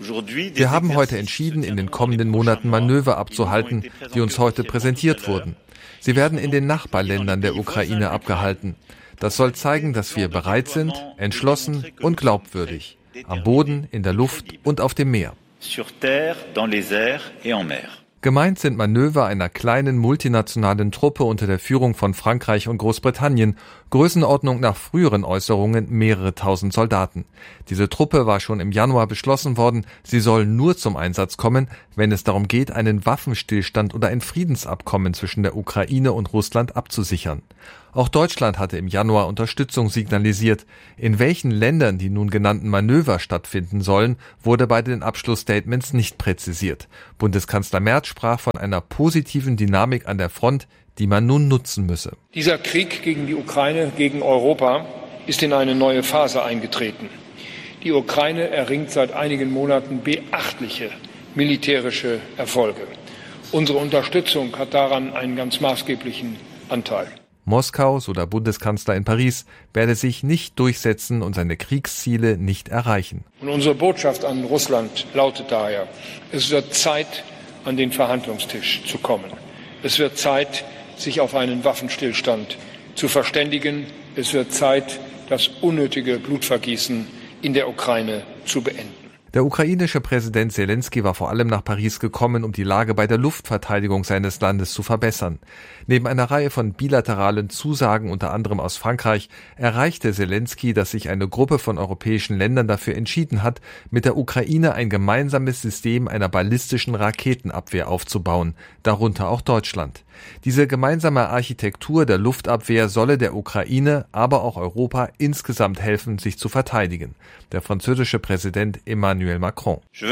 Wir haben heute entschieden, in den kommenden Monaten Manöver abzuhalten, die uns heute präsentiert wurden. Sie werden in den Nachbarländern der Ukraine abgehalten. Das soll zeigen, dass wir bereit sind, entschlossen und glaubwürdig. Am Boden, in der Luft und auf dem Meer. Gemeint sind Manöver einer kleinen multinationalen Truppe unter der Führung von Frankreich und Großbritannien, Größenordnung nach früheren Äußerungen mehrere tausend Soldaten. Diese Truppe war schon im Januar beschlossen worden, sie soll nur zum Einsatz kommen, wenn es darum geht, einen Waffenstillstand oder ein Friedensabkommen zwischen der Ukraine und Russland abzusichern. Auch Deutschland hatte im Januar Unterstützung signalisiert. In welchen Ländern die nun genannten Manöver stattfinden sollen, wurde bei den Abschlussstatements nicht präzisiert. Bundeskanzler Merz sprach von einer positiven Dynamik an der Front, die man nun nutzen müsse. Dieser Krieg gegen die Ukraine, gegen Europa, ist in eine neue Phase eingetreten. Die Ukraine erringt seit einigen Monaten beachtliche militärische Erfolge. Unsere Unterstützung hat daran einen ganz maßgeblichen Anteil. Moskau, so der Bundeskanzler in Paris, werde sich nicht durchsetzen und seine Kriegsziele nicht erreichen. Und unsere Botschaft an Russland lautet daher, es wird Zeit, an den Verhandlungstisch zu kommen. Es wird Zeit, sich auf einen Waffenstillstand zu verständigen. Es wird Zeit, das unnötige Blutvergießen in der Ukraine zu beenden. Der ukrainische Präsident Selenskyj war vor allem nach Paris gekommen, um die Lage bei der Luftverteidigung seines Landes zu verbessern. Neben einer Reihe von bilateralen Zusagen, unter anderem aus Frankreich, erreichte Selenskyj, dass sich eine Gruppe von europäischen Ländern dafür entschieden hat, mit der Ukraine ein gemeinsames System einer ballistischen Raketenabwehr aufzubauen, darunter auch Deutschland. Diese gemeinsame Architektur der Luftabwehr solle der Ukraine, aber auch Europa insgesamt helfen, sich zu verteidigen. Der französische Präsident Emmanuel Macron. Ich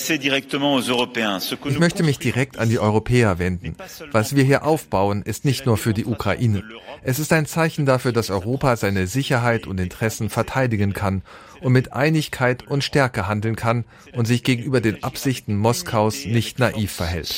möchte mich direkt an die Europäer wenden. Was wir hier aufbauen, ist nicht nur für die Ukraine. Es ist ein Zeichen dafür, dass Europa seine Sicherheit und Interessen verteidigen kann und mit Einigkeit und Stärke handeln kann und sich gegenüber den Absichten Moskaus nicht naiv verhält.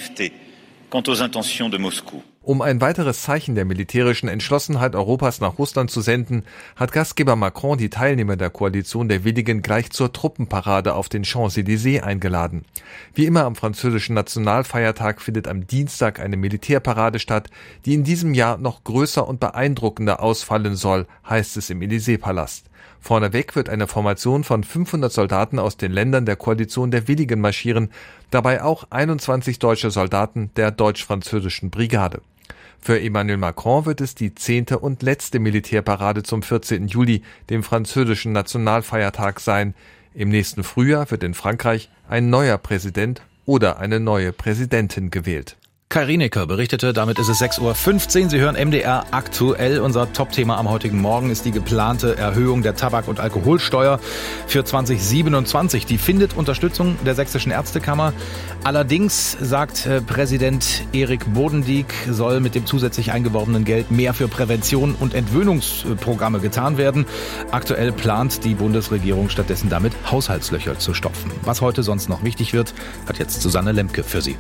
Um ein weiteres Zeichen der militärischen Entschlossenheit Europas nach Russland zu senden, hat Gastgeber Macron die Teilnehmer der Koalition der Willigen gleich zur Truppenparade auf den Champs-Élysées eingeladen. Wie immer am französischen Nationalfeiertag findet am Dienstag eine Militärparade statt, die in diesem Jahr noch größer und beeindruckender ausfallen soll, heißt es im Élysée-Palast. Vorneweg wird eine Formation von fünfhundert Soldaten aus den Ländern der Koalition der Willigen marschieren, dabei auch einundzwanzig deutsche Soldaten der deutsch-französischen Brigade. Für Emmanuel Macron wird es die zehnte und letzte Militärparade zum vierzehnten Juli, dem französischen Nationalfeiertag, sein. Im nächsten Frühjahr wird in Frankreich ein neuer Präsident oder eine neue Präsidentin gewählt. Kai Rienecker berichtete, damit ist es sechs Uhr fünfzehn. Sie hören M D R aktuell. Unser Top-Thema am heutigen Morgen ist die geplante Erhöhung der Tabak- und Alkoholsteuer für zwanzig siebenundzwanzig. Die findet Unterstützung der Sächsischen Ärztekammer. Allerdings, sagt Präsident Erik Bodendieck, soll mit dem zusätzlich eingeworbenen Geld mehr für Prävention und Entwöhnungsprogramme getan werden. Aktuell plant die Bundesregierung stattdessen damit, Haushaltslöcher zu stopfen. Was heute sonst noch wichtig wird, hat jetzt Susanne Lemke für Sie.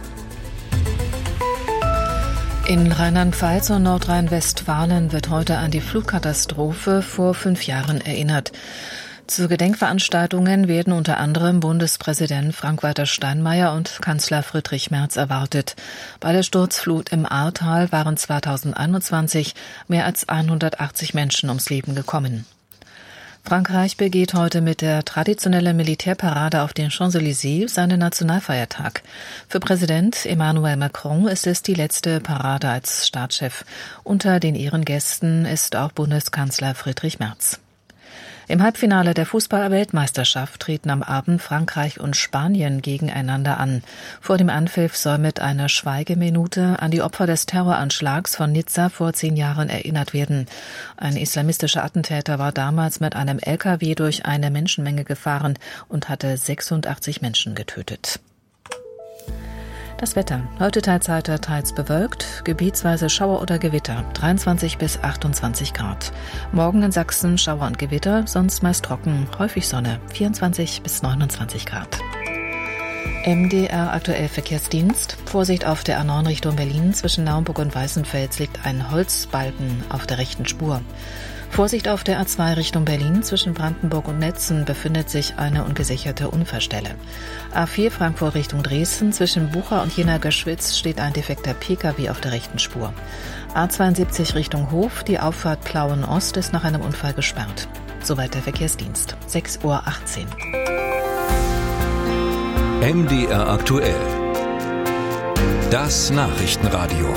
In Rheinland-Pfalz und Nordrhein-Westfalen wird heute an die Flutkatastrophe vor fünf Jahren erinnert. Zu Gedenkveranstaltungen werden unter anderem Bundespräsident Frank-Walter Steinmeier und Kanzler Friedrich Merz erwartet. Bei der Sturzflut im Ahrtal waren zweitausendeinundzwanzig mehr als hundertachtzig Menschen ums Leben gekommen. Frankreich begeht heute mit der traditionellen Militärparade auf den Champs-Élysées seinen Nationalfeiertag. Für Präsident Emmanuel Macron ist es die letzte Parade als Staatschef. Unter den Ehrengästen ist auch Bundeskanzler Friedrich Merz. Im Halbfinale der Fußball-Weltmeisterschaft treten am Abend Frankreich und Spanien gegeneinander an. Vor dem Anpfiff soll mit einer Schweigeminute an die Opfer des Terroranschlags von Nizza vor zehn Jahren erinnert werden. Ein islamistischer Attentäter war damals mit einem L K W durch eine Menschenmenge gefahren und hatte sechsundachtzig Menschen getötet. Das Wetter. Heute teils heiter, teils bewölkt, gebietsweise Schauer oder Gewitter, dreiundzwanzig bis achtundzwanzig Grad. Morgen in Sachsen Schauer und Gewitter, sonst meist trocken, häufig Sonne, vierundzwanzig bis neunundzwanzig Grad. M D R aktuell Verkehrsdienst. Vorsicht auf der A neun Richtung Berlin. Zwischen Naumburg und Weißenfels liegt ein Holzbalken auf der rechten Spur. Vorsicht auf der A zwei Richtung Berlin. Zwischen Brandenburg und Netzen befindet sich eine ungesicherte Unfallstelle. A vier Frankfurt Richtung Dresden. Zwischen Bucha und Jena-Göschwitz steht ein defekter P K W auf der rechten Spur. A zweiundsiebzig Richtung Hof. Die Auffahrt Plauen-Ost ist nach einem Unfall gesperrt. Soweit der Verkehrsdienst. sechs Uhr achtzehn. M D R aktuell. Das Nachrichtenradio.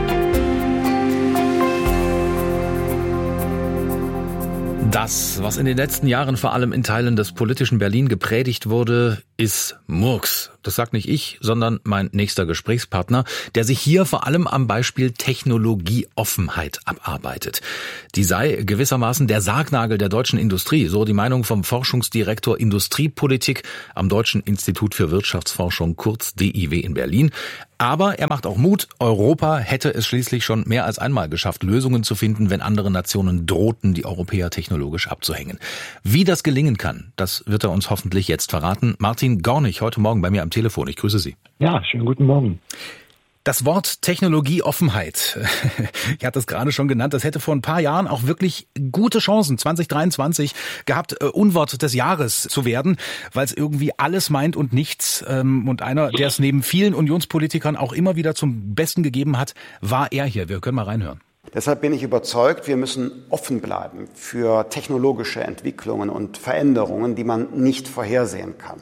Das, was in den letzten Jahren vor allem in Teilen des politischen Berlin gepredigt wurde, ist Murks. Das sagt nicht ich, sondern mein nächster Gesprächspartner, der sich hier vor allem am Beispiel Technologieoffenheit abarbeitet. Die sei gewissermaßen der Sargnagel der deutschen Industrie, so die Meinung vom Forschungsdirektor Industriepolitik am Deutschen Institut für Wirtschaftsforschung, kurz D I W in Berlin. Aber er macht auch Mut. Europa hätte es schließlich schon mehr als einmal geschafft, Lösungen zu finden, wenn andere Nationen drohten, die Europäer technologisch abzuhängen. Wie das gelingen kann, das wird er uns hoffentlich jetzt verraten. Martin Gornig, heute Morgen bei mir am Telefon. Ich grüße Sie. Ja, schönen guten Morgen. Das Wort Technologieoffenheit, ich hatte es gerade schon genannt, das hätte vor ein paar Jahren auch wirklich gute Chancen, zwanzig dreiundzwanzig, gehabt, äh, Unwort des Jahres zu werden, weil es irgendwie alles meint und nichts. Ähm, und einer, der es neben vielen Unionspolitikern auch immer wieder zum Besten gegeben hat, war er hier. Wir können mal reinhören. Deshalb bin ich überzeugt, wir müssen offen bleiben für technologische Entwicklungen und Veränderungen, die man nicht vorhersehen kann.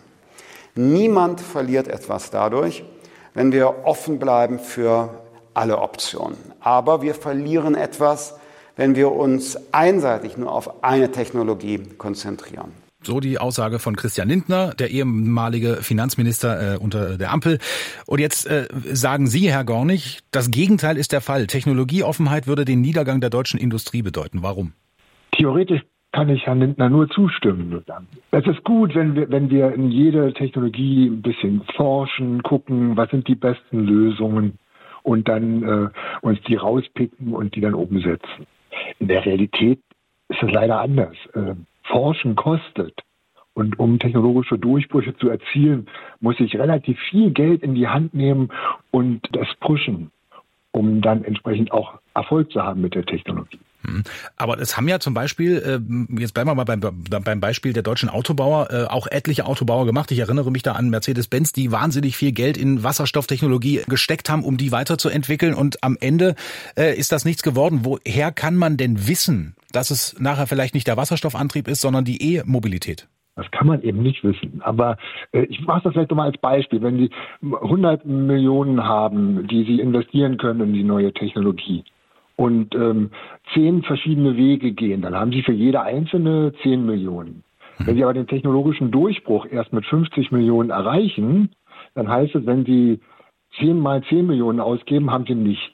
Niemand verliert etwas dadurch, wenn wir offen bleiben für alle Optionen. Aber wir verlieren etwas, wenn wir uns einseitig nur auf eine Technologie konzentrieren. So die Aussage von Christian Lindner, der ehemalige Finanzminister äh, unter der Ampel. Und jetzt äh, sagen Sie, Herr Gornig, das Gegenteil ist der Fall. Technologieoffenheit würde den Niedergang der deutschen Industrie bedeuten. Warum? Theoretisch kann ich Herrn Lindner nur zustimmen. Es ist gut, wenn wir, wenn wir in jede Technologie ein bisschen forschen, gucken, was sind die besten Lösungen und dann äh, uns die rauspicken und die dann umsetzen. In der Realität ist es leider anders. Äh, Forschen kostet. Und um technologische Durchbrüche zu erzielen, muss ich relativ viel Geld in die Hand nehmen und das pushen, um dann entsprechend auch Erfolg zu haben mit der Technologie. Aber es haben ja zum Beispiel, jetzt bleiben wir mal beim, beim Beispiel der deutschen Autobauer, auch etliche Autobauer gemacht. Ich erinnere mich da an Mercedes-Benz, die wahnsinnig viel Geld in Wasserstofftechnologie gesteckt haben, um die weiterzuentwickeln. Und am Ende ist das nichts geworden. Woher kann man denn wissen, dass es nachher vielleicht nicht der Wasserstoffantrieb ist, sondern die E-Mobilität? Das kann man eben nicht wissen. Aber äh, ich mache das vielleicht nochmal als Beispiel. Wenn Sie hundert Millionen haben, die Sie investieren können in die neue Technologie und ähm, zehn verschiedene Wege gehen, dann haben Sie für jede einzelne zehn Millionen. Wenn Sie aber den technologischen Durchbruch erst mit fünfzig Millionen erreichen, dann heißt es, wenn Sie zehn mal zehn Millionen ausgeben, haben Sie nichts.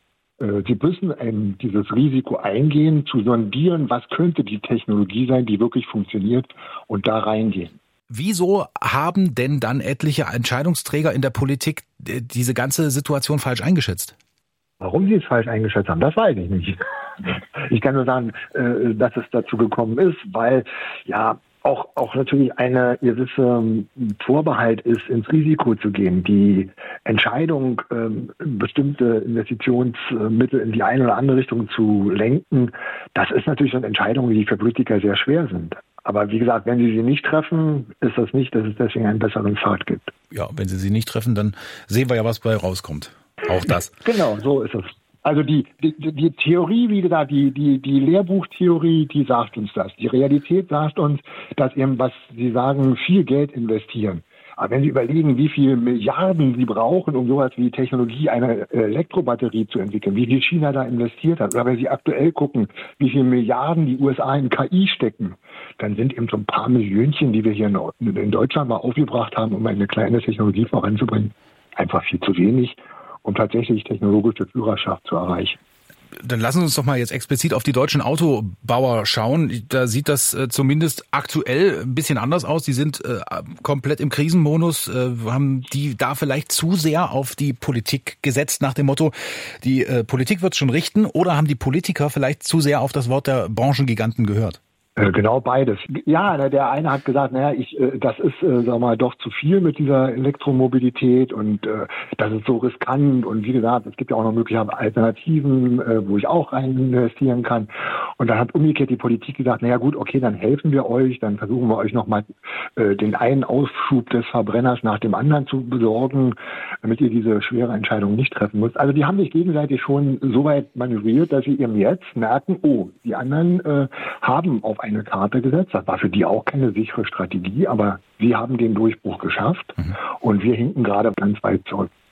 Sie müssen ähm, dieses Risiko eingehen, zu sondieren, was könnte die Technologie sein, die wirklich funktioniert, und da reingehen. Wieso haben denn dann etliche Entscheidungsträger in der Politik diese ganze Situation falsch eingeschätzt? Warum sie es falsch eingeschätzt haben, das weiß ich nicht. Ich kann nur sagen, äh, dass es dazu gekommen ist, weil ja auch auch natürlich eine gewisser Vorbehalt ist, ins Risiko zu gehen. Die Entscheidung, ähm, bestimmte Investitionsmittel in die eine oder andere Richtung zu lenken, das ist natürlich eine Entscheidung, die für Politiker sehr schwer sind. Aber wie gesagt, wenn sie sie nicht treffen, ist das nicht, dass es deswegen einen besseren Pfad gibt. Ja, wenn sie sie nicht treffen, dann sehen wir ja, was bei rauskommt. Auch das. Genau, so ist es. Also die, die, die Theorie, wie gesagt, die, die, die Lehrbuchtheorie, die sagt uns das. Die Realität sagt uns, dass eben, was Sie sagen, viel Geld investieren. Aber wenn Sie überlegen, wie viele Milliarden Sie brauchen, um sowas wie Technologie einer Elektrobatterie zu entwickeln, wie viel China da investiert hat, oder wenn Sie aktuell gucken, wie viele Milliarden die U S A in K I stecken, dann sind eben so ein paar Millionchen, die wir hier in Deutschland mal aufgebracht haben, um eine kleine Technologie voranzubringen, einfach viel zu wenig, um tatsächlich technologische Führerschaft zu erreichen. Dann lassen Sie uns doch mal jetzt explizit auf die deutschen Autobauer schauen. Da sieht das äh, zumindest aktuell ein bisschen anders aus. Die sind äh, komplett im Krisenmodus. Äh, haben die da vielleicht zu sehr auf die Politik gesetzt nach dem Motto, die äh, Politik wird schon richten, oder haben die Politiker vielleicht zu sehr auf das Wort der Branchengiganten gehört? Genau beides. Ja, der eine hat gesagt, naja, ich, das ist, sag mal, doch zu viel mit dieser Elektromobilität und äh, das ist so riskant und wie gesagt, es gibt ja auch noch mögliche Alternativen, äh, wo ich auch rein investieren kann. Und dann hat umgekehrt die Politik gesagt, naja gut, okay, dann helfen wir euch, dann versuchen wir euch nochmal äh, den einen Aufschub des Verbrenners nach dem anderen zu besorgen, damit ihr diese schwere Entscheidung nicht treffen müsst. Also die haben sich gegenseitig schon so weit manövriert, dass sie eben jetzt merken, oh, die anderen äh, haben auf eine Karte gesetzt. Das war für die auch keine sichere Strategie, aber sie haben den Durchbruch geschafft mhm. und wir hinken gerade ganz weit zurück.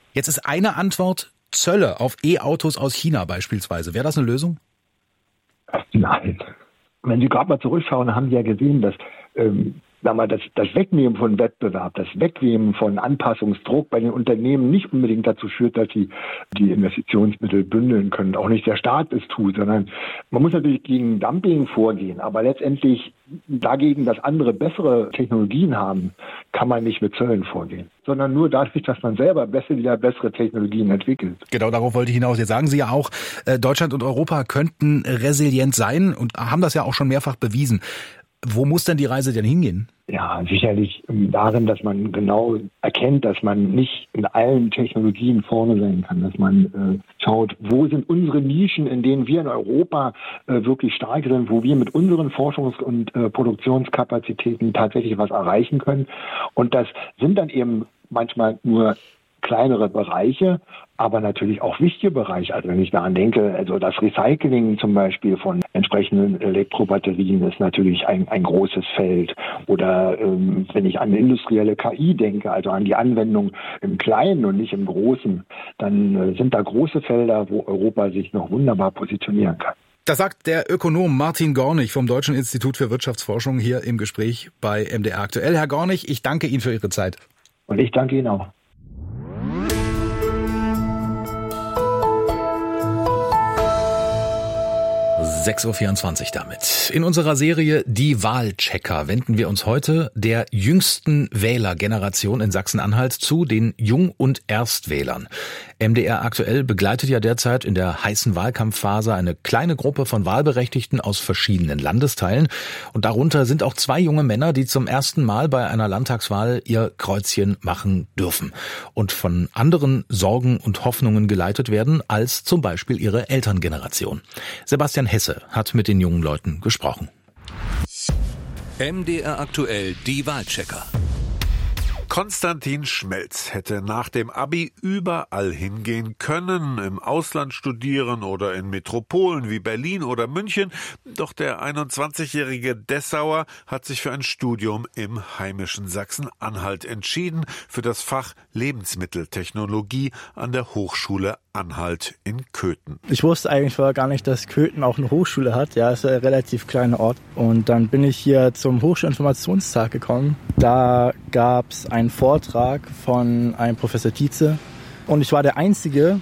Jetzt ist eine Antwort Zölle auf E-Autos aus China beispielsweise. Wäre das eine Lösung? Nein. Wenn Sie gerade mal zurückschauen, haben Sie ja gesehen, dass ähm, sag mal, das, das Wegnehmen von Wettbewerb, das Wegnehmen von Anpassungsdruck bei den Unternehmen nicht unbedingt dazu führt, dass sie die Investitionsmittel bündeln können. Auch nicht der Staat es tut, sondern man muss natürlich gegen Dumping vorgehen. Aber letztendlich dagegen, dass andere bessere Technologien haben, kann man nicht mit Zöllen vorgehen, sondern nur dadurch, dass man selber besser, wieder bessere Technologien entwickelt. Genau, darauf wollte ich hinaus. Jetzt sagen Sie ja auch, Deutschland und Europa könnten resilient sein und haben das ja auch schon mehrfach bewiesen. Wo muss denn die Reise denn hingehen? Ja, sicherlich darin, dass man genau erkennt, dass man nicht in allen Technologien vorne sein kann, dass man äh, schaut, wo sind unsere Nischen, in denen wir in Europa äh, wirklich stark sind, wo wir mit unseren Forschungs- und äh, Produktionskapazitäten tatsächlich was erreichen können. Und das sind dann eben manchmal nur kleinere Bereiche, aber natürlich auch wichtige Bereiche. Also wenn ich daran denke, also das Recycling zum Beispiel von entsprechenden Elektrobatterien ist natürlich ein, ein großes Feld. Oder ähm, wenn ich an industrielle K I denke, also an die Anwendung im Kleinen und nicht im Großen, dann äh, sind da große Felder, wo Europa sich noch wunderbar positionieren kann. Das sagt der Ökonom Martin Gornig vom Deutschen Institut für Wirtschaftsforschung hier im Gespräch bei M D R aktuell. Herr Gornig, ich danke Ihnen für Ihre Zeit. Und ich danke Ihnen auch. sechs Uhr vierundzwanzig damit. In unserer Serie Die Wahlchecker wenden wir uns heute der jüngsten Wählergeneration in Sachsen-Anhalt zu, den Jung- und Erstwählern. M D R aktuell begleitet ja derzeit in der heißen Wahlkampfphase eine kleine Gruppe von Wahlberechtigten aus verschiedenen Landesteilen. Und darunter sind auch zwei junge Männer, die zum ersten Mal bei einer Landtagswahl ihr Kreuzchen machen dürfen und von anderen Sorgen und Hoffnungen geleitet werden als zum Beispiel ihre Elterngeneration. Sebastian Hesse hat mit den jungen Leuten gesprochen. M D R aktuell, die Wahlchecker. Konstantin Schmelz hätte nach dem Abi überall hingehen können, im Ausland studieren oder in Metropolen wie Berlin oder München. Doch der einundzwanzigjährige Dessauer hat sich für ein Studium im heimischen Sachsen-Anhalt entschieden, für das Fach Lebensmitteltechnologie an der Hochschule Anhalt in Köthen. Ich wusste eigentlich vorher gar nicht, dass Köthen auch eine Hochschule hat. Ja, es ist ein relativ kleiner Ort. Und dann bin ich hier zum Hochschulinformationstag gekommen. Da gab es einen Vortrag von einem Professor Tietze. Und ich war der Einzige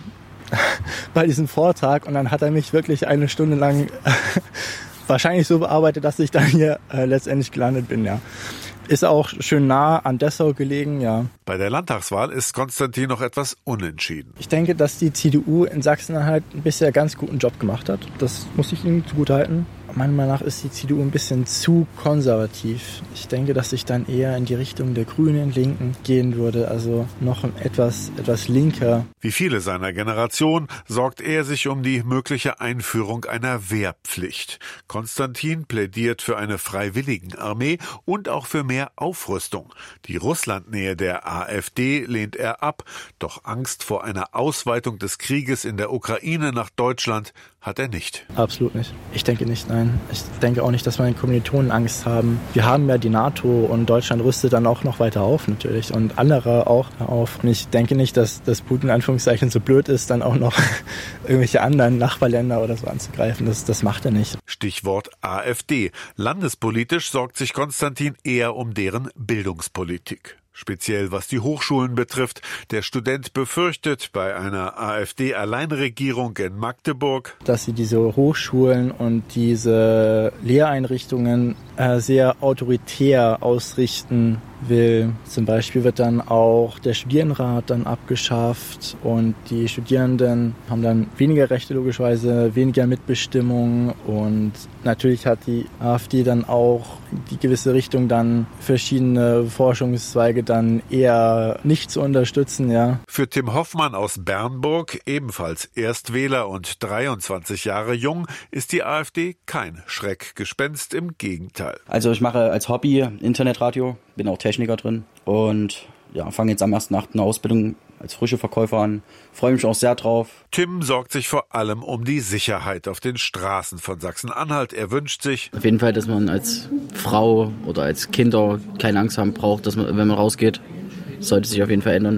bei diesem Vortrag. Und dann hat er mich wirklich eine Stunde lang wahrscheinlich so bearbeitet, dass ich dann hier äh, letztendlich gelandet bin, ja. Ist auch schön nah an Dessau gelegen, ja. Bei der Landtagswahl ist Konstantin noch etwas unentschieden. Ich denke, dass die C D U in Sachsen-Anhalt bisher ganz guten Job gemacht hat. Das muss ich ihnen zugutehalten. Meiner Meinung nach ist die C D U ein bisschen zu konservativ. Ich denke, dass ich dann eher in die Richtung der Grünen, Linken gehen würde. Also noch etwas, etwas linker. Wie viele seiner Generation sorgt er sich um die mögliche Einführung einer Wehrpflicht. Konstantin plädiert für eine Freiwilligenarmee und auch für mehr Aufrüstung. Die Russlandnähe der AfD lehnt er ab. Doch Angst vor einer Ausweitung des Krieges in der Ukraine nach Deutschland hat er nicht. Absolut nicht. Ich denke nicht, nein. Ich denke auch nicht, dass meine Kommilitonen Angst haben. Wir haben ja die NATO und Deutschland rüstet dann auch noch weiter auf natürlich und andere auch auf. Und ich denke nicht, dass das Putin in Anführungszeichen so blöd ist, dann auch noch irgendwelche anderen Nachbarländer oder so anzugreifen. Das, das macht er nicht. Stichwort AfD. Landespolitisch sorgt sich Konstantin eher um deren Bildungspolitik. Speziell was die Hochschulen betrifft. Der Student befürchtet bei einer AfD-Alleinregierung in Magdeburg, dass sie diese Hochschulen und diese Lehreinrichtungen äh, sehr autoritär ausrichten will. Zum Beispiel wird dann auch der Studierendenrat dann abgeschafft und die Studierenden haben dann weniger Rechte logischerweise, weniger Mitbestimmung und natürlich hat die AfD dann auch die gewisse Richtung dann verschiedene Forschungszweige dann eher nicht zu unterstützen, ja. Für Tim Hoffmann aus Bernburg, ebenfalls Erstwähler und dreiundzwanzig Jahre jung, ist die AfD kein Schreckgespenst, im Gegenteil. Also ich mache als Hobby Internetradio, bin auch Techniker drin und ja, fange jetzt am ersten achten eine Ausbildung als frische Verkäufer an. Freue mich auch sehr drauf. Tim sorgt sich vor allem um die Sicherheit auf den Straßen von Sachsen-Anhalt. Er wünscht sich auf jeden Fall, dass man als Frau oder als Kinder keine Angst haben braucht, dass man, wenn man rausgeht, das sollte sich auf jeden Fall ändern.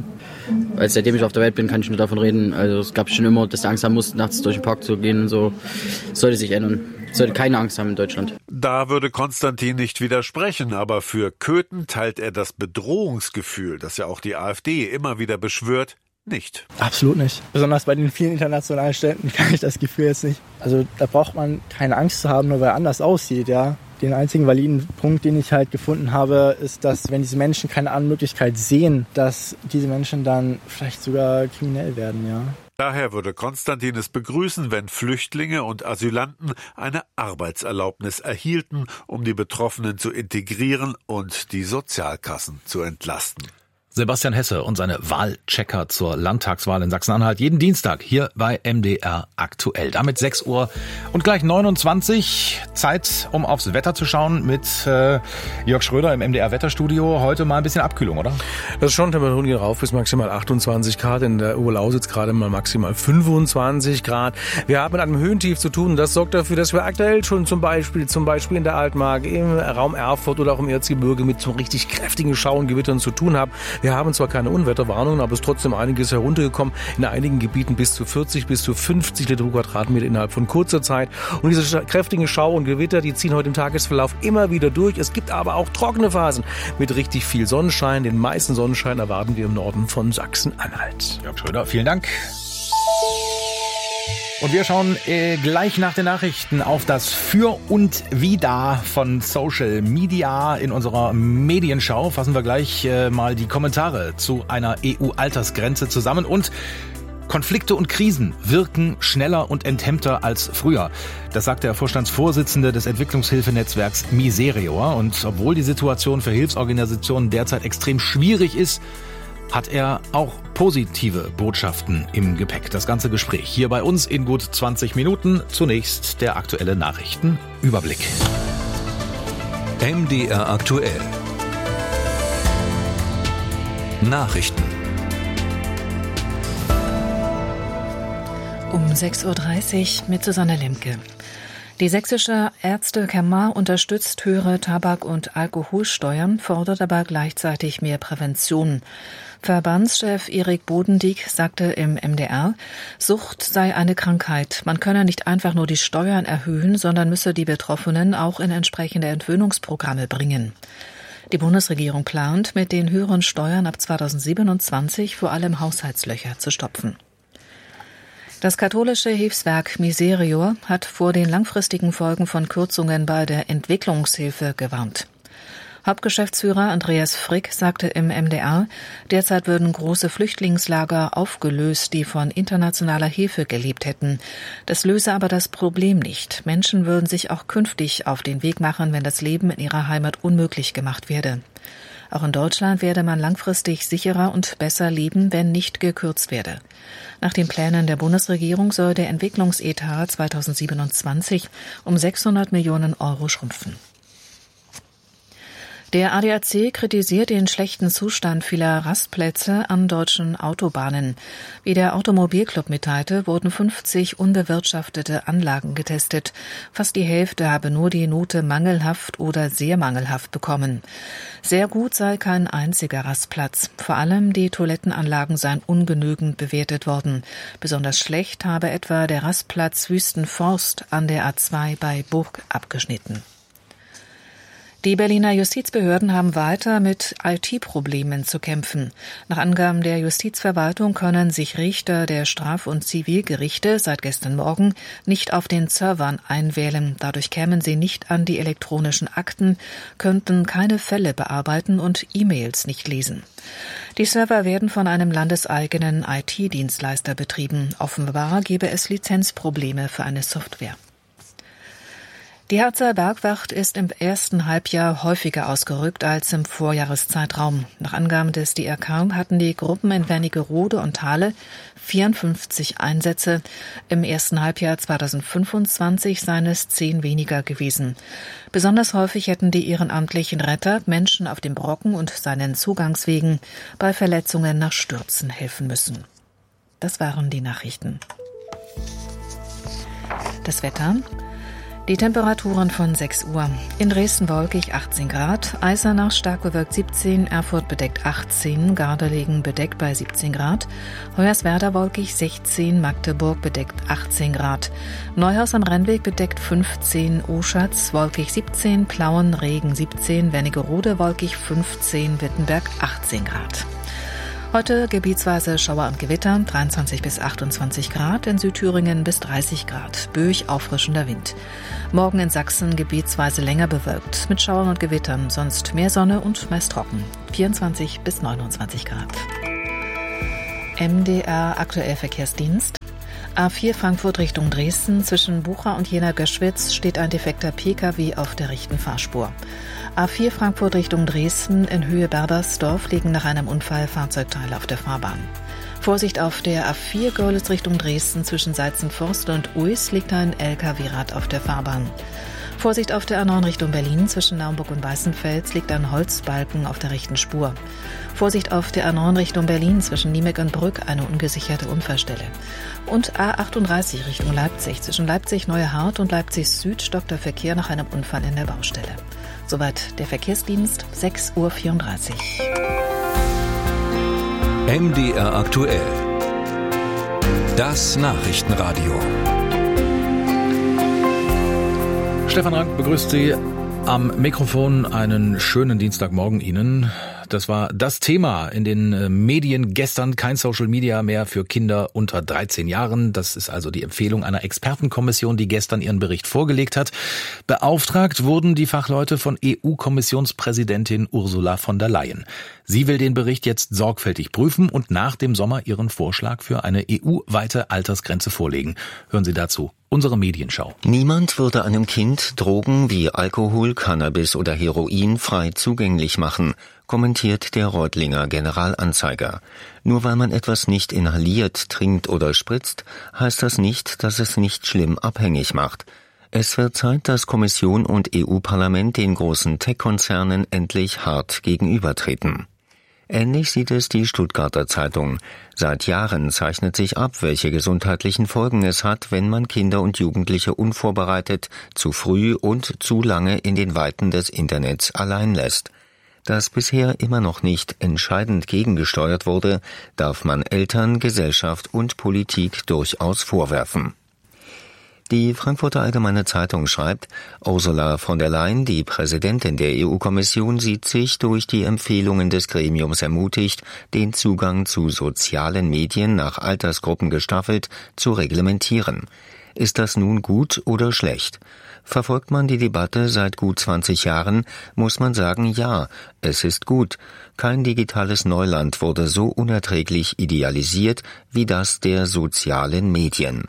Weil seitdem ich auf der Welt bin, kann ich nur davon reden. Also es gab schon immer, dass du Angst haben musst, nachts durch den Park zu gehen und so. Das sollte sich ändern. Es sollte keine Angst haben in Deutschland. Da würde Konstantin nicht widersprechen, aber für Köthen teilt er das Bedrohungsgefühl, das ja auch die AfD immer wieder beschwört, nicht. Absolut nicht. Besonders bei den vielen internationalen Städten kann ich das Gefühl jetzt nicht. Also da braucht man keine Angst zu haben, nur weil er anders aussieht, ja. Den einzigen validen Punkt, den ich halt gefunden habe, ist, dass wenn diese Menschen keine andere Möglichkeit sehen, dass diese Menschen dann vielleicht sogar kriminell werden, ja. Daher würde Konstantin es begrüßen, wenn Flüchtlinge und Asylanten eine Arbeitserlaubnis erhielten, um die Betroffenen zu integrieren und die Sozialkassen zu entlasten. Sebastian Hesse und seine Wahlchecker zur Landtagswahl in Sachsen-Anhalt jeden Dienstag hier bei M D R aktuell. Damit sechs Uhr und gleich neunundzwanzig. Zeit, um aufs Wetter zu schauen mit äh, Jörg Schröder im M D R Wetterstudio. Heute mal ein bisschen Abkühlung, oder? Das ist schon, Temperaturen gehen rauf bis maximal achtundzwanzig Grad. In der Oberlausitz gerade mal maximal fünfundzwanzig Grad. Wir haben mit einem Höhentief zu tun. Das sorgt dafür, dass wir aktuell schon zum Beispiel, zum Beispiel in der Altmark, im Raum Erfurt oder auch im Erzgebirge mit so richtig kräftigen Schau- und Gewittern zu tun haben. Wir haben zwar keine Unwetterwarnungen, aber es ist trotzdem einiges heruntergekommen. In einigen Gebieten bis zu vierzig, bis zu fünfzig Liter pro Quadratmeter innerhalb von kurzer Zeit. Und diese kräftigen Schau- und Gewitter, die ziehen heute im Tagesverlauf immer wieder durch. Es gibt aber auch trockene Phasen mit richtig viel Sonnenschein. Den meisten Sonnenschein erwarten wir im Norden von Sachsen-Anhalt. Jörg Schröder, vielen Dank. Und wir schauen äh, gleich nach den Nachrichten auf das Für und Wider von Social Media. In unserer Medienschau fassen wir gleich äh, mal die Kommentare zu einer E U-Altersgrenze zusammen. Und Konflikte und Krisen wirken schneller und enthemmter als früher. Das sagt der Vorstandsvorsitzende des Entwicklungshilfenetzwerks Miserior. Und obwohl die Situation für Hilfsorganisationen derzeit extrem schwierig ist, hat er auch positive Botschaften im Gepäck. Das ganze Gespräch hier bei uns in gut zwanzig Minuten. Zunächst der aktuelle Nachrichtenüberblick. M D R aktuell. Nachrichten. Um sechs Uhr dreißig mit Susanne Lemke. Die sächsische Ärztekammer unterstützt höhere Tabak- und Alkoholsteuern, fordert aber gleichzeitig mehr Prävention. Verbandschef Erik Bodendieck sagte im M D R, Sucht sei eine Krankheit. Man könne nicht einfach nur die Steuern erhöhen, sondern müsse die Betroffenen auch in entsprechende Entwöhnungsprogramme bringen. Die Bundesregierung plant, mit den höheren Steuern ab zweitausendsiebenundzwanzig vor allem Haushaltslöcher zu stopfen. Das katholische Hilfswerk Miserior hat vor den langfristigen Folgen von Kürzungen bei der Entwicklungshilfe gewarnt. Hauptgeschäftsführer Andreas Frick sagte im M D R, derzeit würden große Flüchtlingslager aufgelöst, die von internationaler Hilfe gelebt hätten. Das löse aber das Problem nicht. Menschen würden sich auch künftig auf den Weg machen, wenn das Leben in ihrer Heimat unmöglich gemacht werde. Auch in Deutschland werde man langfristig sicherer und besser leben, wenn nicht gekürzt werde. Nach den Plänen der Bundesregierung soll der Entwicklungsetat zweitausendsiebenundzwanzig um sechshundert Millionen Euro schrumpfen. Der A D A C kritisiert den schlechten Zustand vieler Rastplätze an deutschen Autobahnen. Wie der Automobilclub mitteilte, wurden fünfzig unbewirtschaftete Anlagen getestet. Fast die Hälfte habe nur die Note mangelhaft oder sehr mangelhaft bekommen. Sehr gut sei kein einziger Rastplatz. Vor allem die Toilettenanlagen seien ungenügend bewertet worden. Besonders schlecht habe etwa der Rastplatz Wüstenforst an der A zwei bei Burg abgeschnitten. Die Berliner Justizbehörden haben weiter mit I T-Problemen zu kämpfen. Nach Angaben der Justizverwaltung können sich Richter der Straf- und Zivilgerichte seit gestern Morgen nicht auf den Servern einwählen. Dadurch kämen sie nicht an die elektronischen Akten, könnten keine Fälle bearbeiten und E-Mails nicht lesen. Die Server werden von einem landeseigenen I T-Dienstleister betrieben. Offenbar gebe es Lizenzprobleme für eine Software. Die Harzer Bergwacht ist im ersten Halbjahr häufiger ausgerückt als im Vorjahreszeitraum. Nach Angaben des D R K hatten die Gruppen in Wernigerode und Thale vierundfünfzig Einsätze. Im ersten Halbjahr zweitausendfünfundzwanzig seien es zehn weniger gewesen. Besonders häufig hätten die ehrenamtlichen Retter Menschen auf dem Brocken und seinen Zugangswegen bei Verletzungen nach Stürzen helfen müssen. Das waren die Nachrichten. Das Wetter. Die Temperaturen von sechs Uhr. In Dresden wolkig achtzehn Grad, Eisenach stark bewölkt siebzehn, Erfurt bedeckt achtzehn, Gardelegen bedeckt bei siebzehn Grad, Hoyerswerda wolkig sechzehn, Magdeburg bedeckt achtzehn Grad, Neuhaus am Rennweg bedeckt fünfzehn, Oschatz wolkig siebzehn, Plauen Regen siebzehn, Wernigerode wolkig fünfzehn, Wittenberg achtzehn Grad. Heute gebietsweise Schauer und Gewitter, dreiundzwanzig bis achtundzwanzig Grad, in Südthüringen bis dreißig Grad, böig auffrischender Wind. Morgen in Sachsen gebietsweise länger bewölkt, mit Schauern und Gewittern, sonst mehr Sonne und meist trocken, vierundzwanzig bis neunundzwanzig Grad. M D R aktuell Verkehrsdienst. A vier Frankfurt Richtung Dresden, zwischen Bucha und Jena-Göschwitz steht ein defekter P K W auf der rechten Fahrspur. A vier Frankfurt Richtung Dresden, in Höhe Berbersdorf liegen nach einem Unfall Fahrzeugteile auf der Fahrbahn. Vorsicht auf der A vier Görlitz Richtung Dresden, zwischen Seizenforst und Uis liegt ein L K W-Rad auf der Fahrbahn. Vorsicht auf der A neun Richtung Berlin, zwischen Naumburg und Weißenfels liegt ein Holzbalken auf der rechten Spur. Vorsicht auf der A neun Richtung Berlin, zwischen Niemek und Brück eine ungesicherte Unfallstelle. Und A achtunddreißig Richtung Leipzig, zwischen Leipzig-Neuehart und Leipzig Süd stockt der Verkehr nach einem Unfall in der Baustelle. Soweit der Verkehrsdienst, sechs Uhr vierunddreißig. M D R aktuell. Das Nachrichtenradio. Stefan Rank begrüßt Sie am Mikrofon. Einen schönen Dienstagmorgen Ihnen. Das war das Thema in den Medien gestern. Kein Social Media mehr für Kinder unter dreizehn Jahren. Das ist also die Empfehlung einer Expertenkommission, die gestern ihren Bericht vorgelegt hat. Beauftragt wurden die Fachleute von E U-Kommissionspräsidentin Ursula von der Leyen. Sie will den Bericht jetzt sorgfältig prüfen und nach dem Sommer ihren Vorschlag für eine E U-weite Altersgrenze vorlegen. Hören Sie dazu unsere Medienschau. Niemand würde einem Kind Drogen wie Alkohol, Cannabis oder Heroin frei zugänglich machen, kommentiert der Reutlinger Generalanzeiger. Nur weil man etwas nicht inhaliert, trinkt oder spritzt, heißt das nicht, dass es nicht schlimm abhängig macht. Es wird Zeit, dass Kommission und E U-Parlament den großen Tech-Konzernen endlich hart gegenübertreten. Ähnlich sieht es die Stuttgarter Zeitung. Seit Jahren zeichnet sich ab, welche gesundheitlichen Folgen es hat, wenn man Kinder und Jugendliche unvorbereitet, zu früh und zu lange in den Weiten des Internets allein lässt. Dass bisher immer noch nicht entscheidend gegengesteuert wurde, darf man Eltern, Gesellschaft und Politik durchaus vorwerfen. Die Frankfurter Allgemeine Zeitung schreibt, Ursula von der Leyen, die Präsidentin der E U-Kommission, sieht sich durch die Empfehlungen des Gremiums ermutigt, den Zugang zu sozialen Medien nach Altersgruppen gestaffelt zu reglementieren. Ist das nun gut oder schlecht? Verfolgt man die Debatte seit gut zwanzig Jahren, muss man sagen, ja, es ist gut. Kein digitales Neuland wurde so unerträglich idealisiert wie das der sozialen Medien.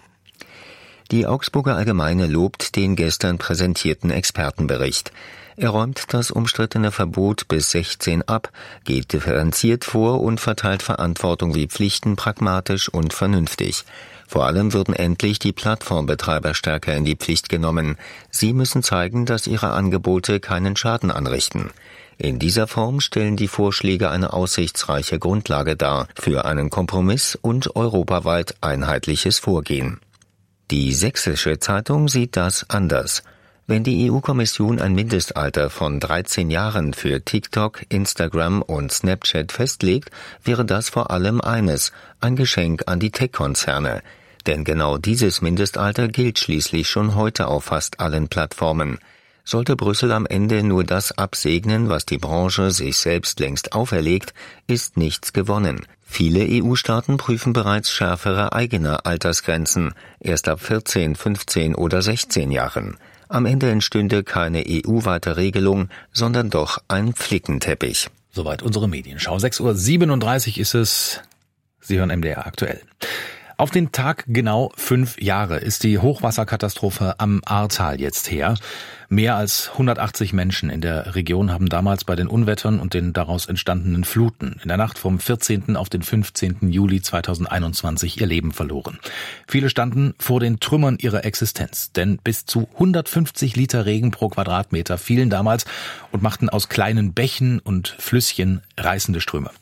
Die Augsburger Allgemeine lobt den gestern präsentierten Expertenbericht. Er räumt das umstrittene Verbot bis sechzehn ab, geht differenziert vor und verteilt Verantwortung wie Pflichten pragmatisch und vernünftig. Vor allem würden endlich die Plattformbetreiber stärker in die Pflicht genommen. Sie müssen zeigen, dass ihre Angebote keinen Schaden anrichten. In dieser Form stellen die Vorschläge eine aussichtsreiche Grundlage dar für einen Kompromiss und europaweit einheitliches Vorgehen. Die Sächsische Zeitung sieht das anders. Wenn die E U-Kommission ein Mindestalter von dreizehn Jahren für TikTok, Instagram und Snapchat festlegt, wäre das vor allem eines, ein Geschenk an die Tech-Konzerne. Denn genau dieses Mindestalter gilt schließlich schon heute auf fast allen Plattformen. Sollte Brüssel am Ende nur das absegnen, was die Branche sich selbst längst auferlegt, ist nichts gewonnen. Viele E U-Staaten prüfen bereits schärfere eigene Altersgrenzen, erst ab vierzehn, fünfzehn oder sechzehn Jahren. Am Ende entstünde keine E U-weite Regelung, sondern doch ein Flickenteppich. Soweit unsere Medienschau. sechs Uhr siebenunddreißig ist es. Sie hören M D R aktuell. Auf den Tag genau fünf Jahre ist die Hochwasserkatastrophe am Ahrtal jetzt her. Mehr als hundertachtzig Menschen in der Region haben damals bei den Unwettern und den daraus entstandenen Fluten in der Nacht vom vierzehnten auf den fünfzehnten Juli zweitausendeinundzwanzig ihr Leben verloren. Viele standen vor den Trümmern ihrer Existenz, denn bis zu hundertfünfzig Liter Regen pro Quadratmeter fielen damals und machten aus kleinen Bächen und Flüsschen reißende Ströme.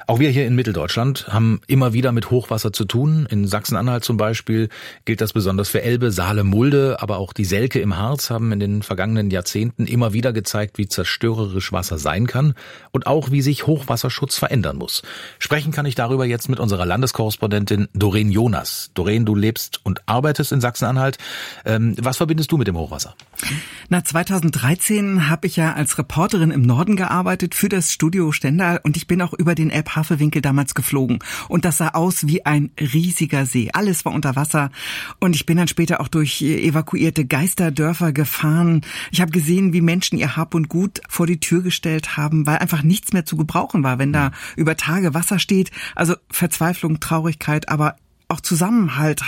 Auch wir hier in Mitteldeutschland haben immer wieder mit Hochwasser zu tun. In Sachsen-Anhalt zum Beispiel gilt das besonders für Elbe, Saale, Mulde, aber auch die Selke im Harz haben in den vergangenen Jahrzehnten immer wieder gezeigt, wie zerstörerisch Wasser sein kann und auch wie sich Hochwasserschutz verändern muss. Sprechen kann ich darüber jetzt mit unserer Landeskorrespondentin Doreen Jonas. Doreen, du lebst und arbeitest in Sachsen-Anhalt. Ähm, was verbindest du mit dem Hochwasser? Na, zweitausenddreizehn habe ich ja als Reporterin im Norden gearbeitet für das Studio Stendal und ich bin auch über den Elbhavelwinkel damals geflogen. Und das sah aus wie ein riesiger See. Alles war unter Wasser. Und ich bin dann später auch durch evakuierte Geisterdörfer gefahren. Ich habe gesehen, wie Menschen ihr Hab und Gut vor die Tür gestellt haben, weil einfach nichts mehr zu gebrauchen war, wenn da über Tage Wasser steht. Also Verzweiflung, Traurigkeit, aber auch Zusammenhalt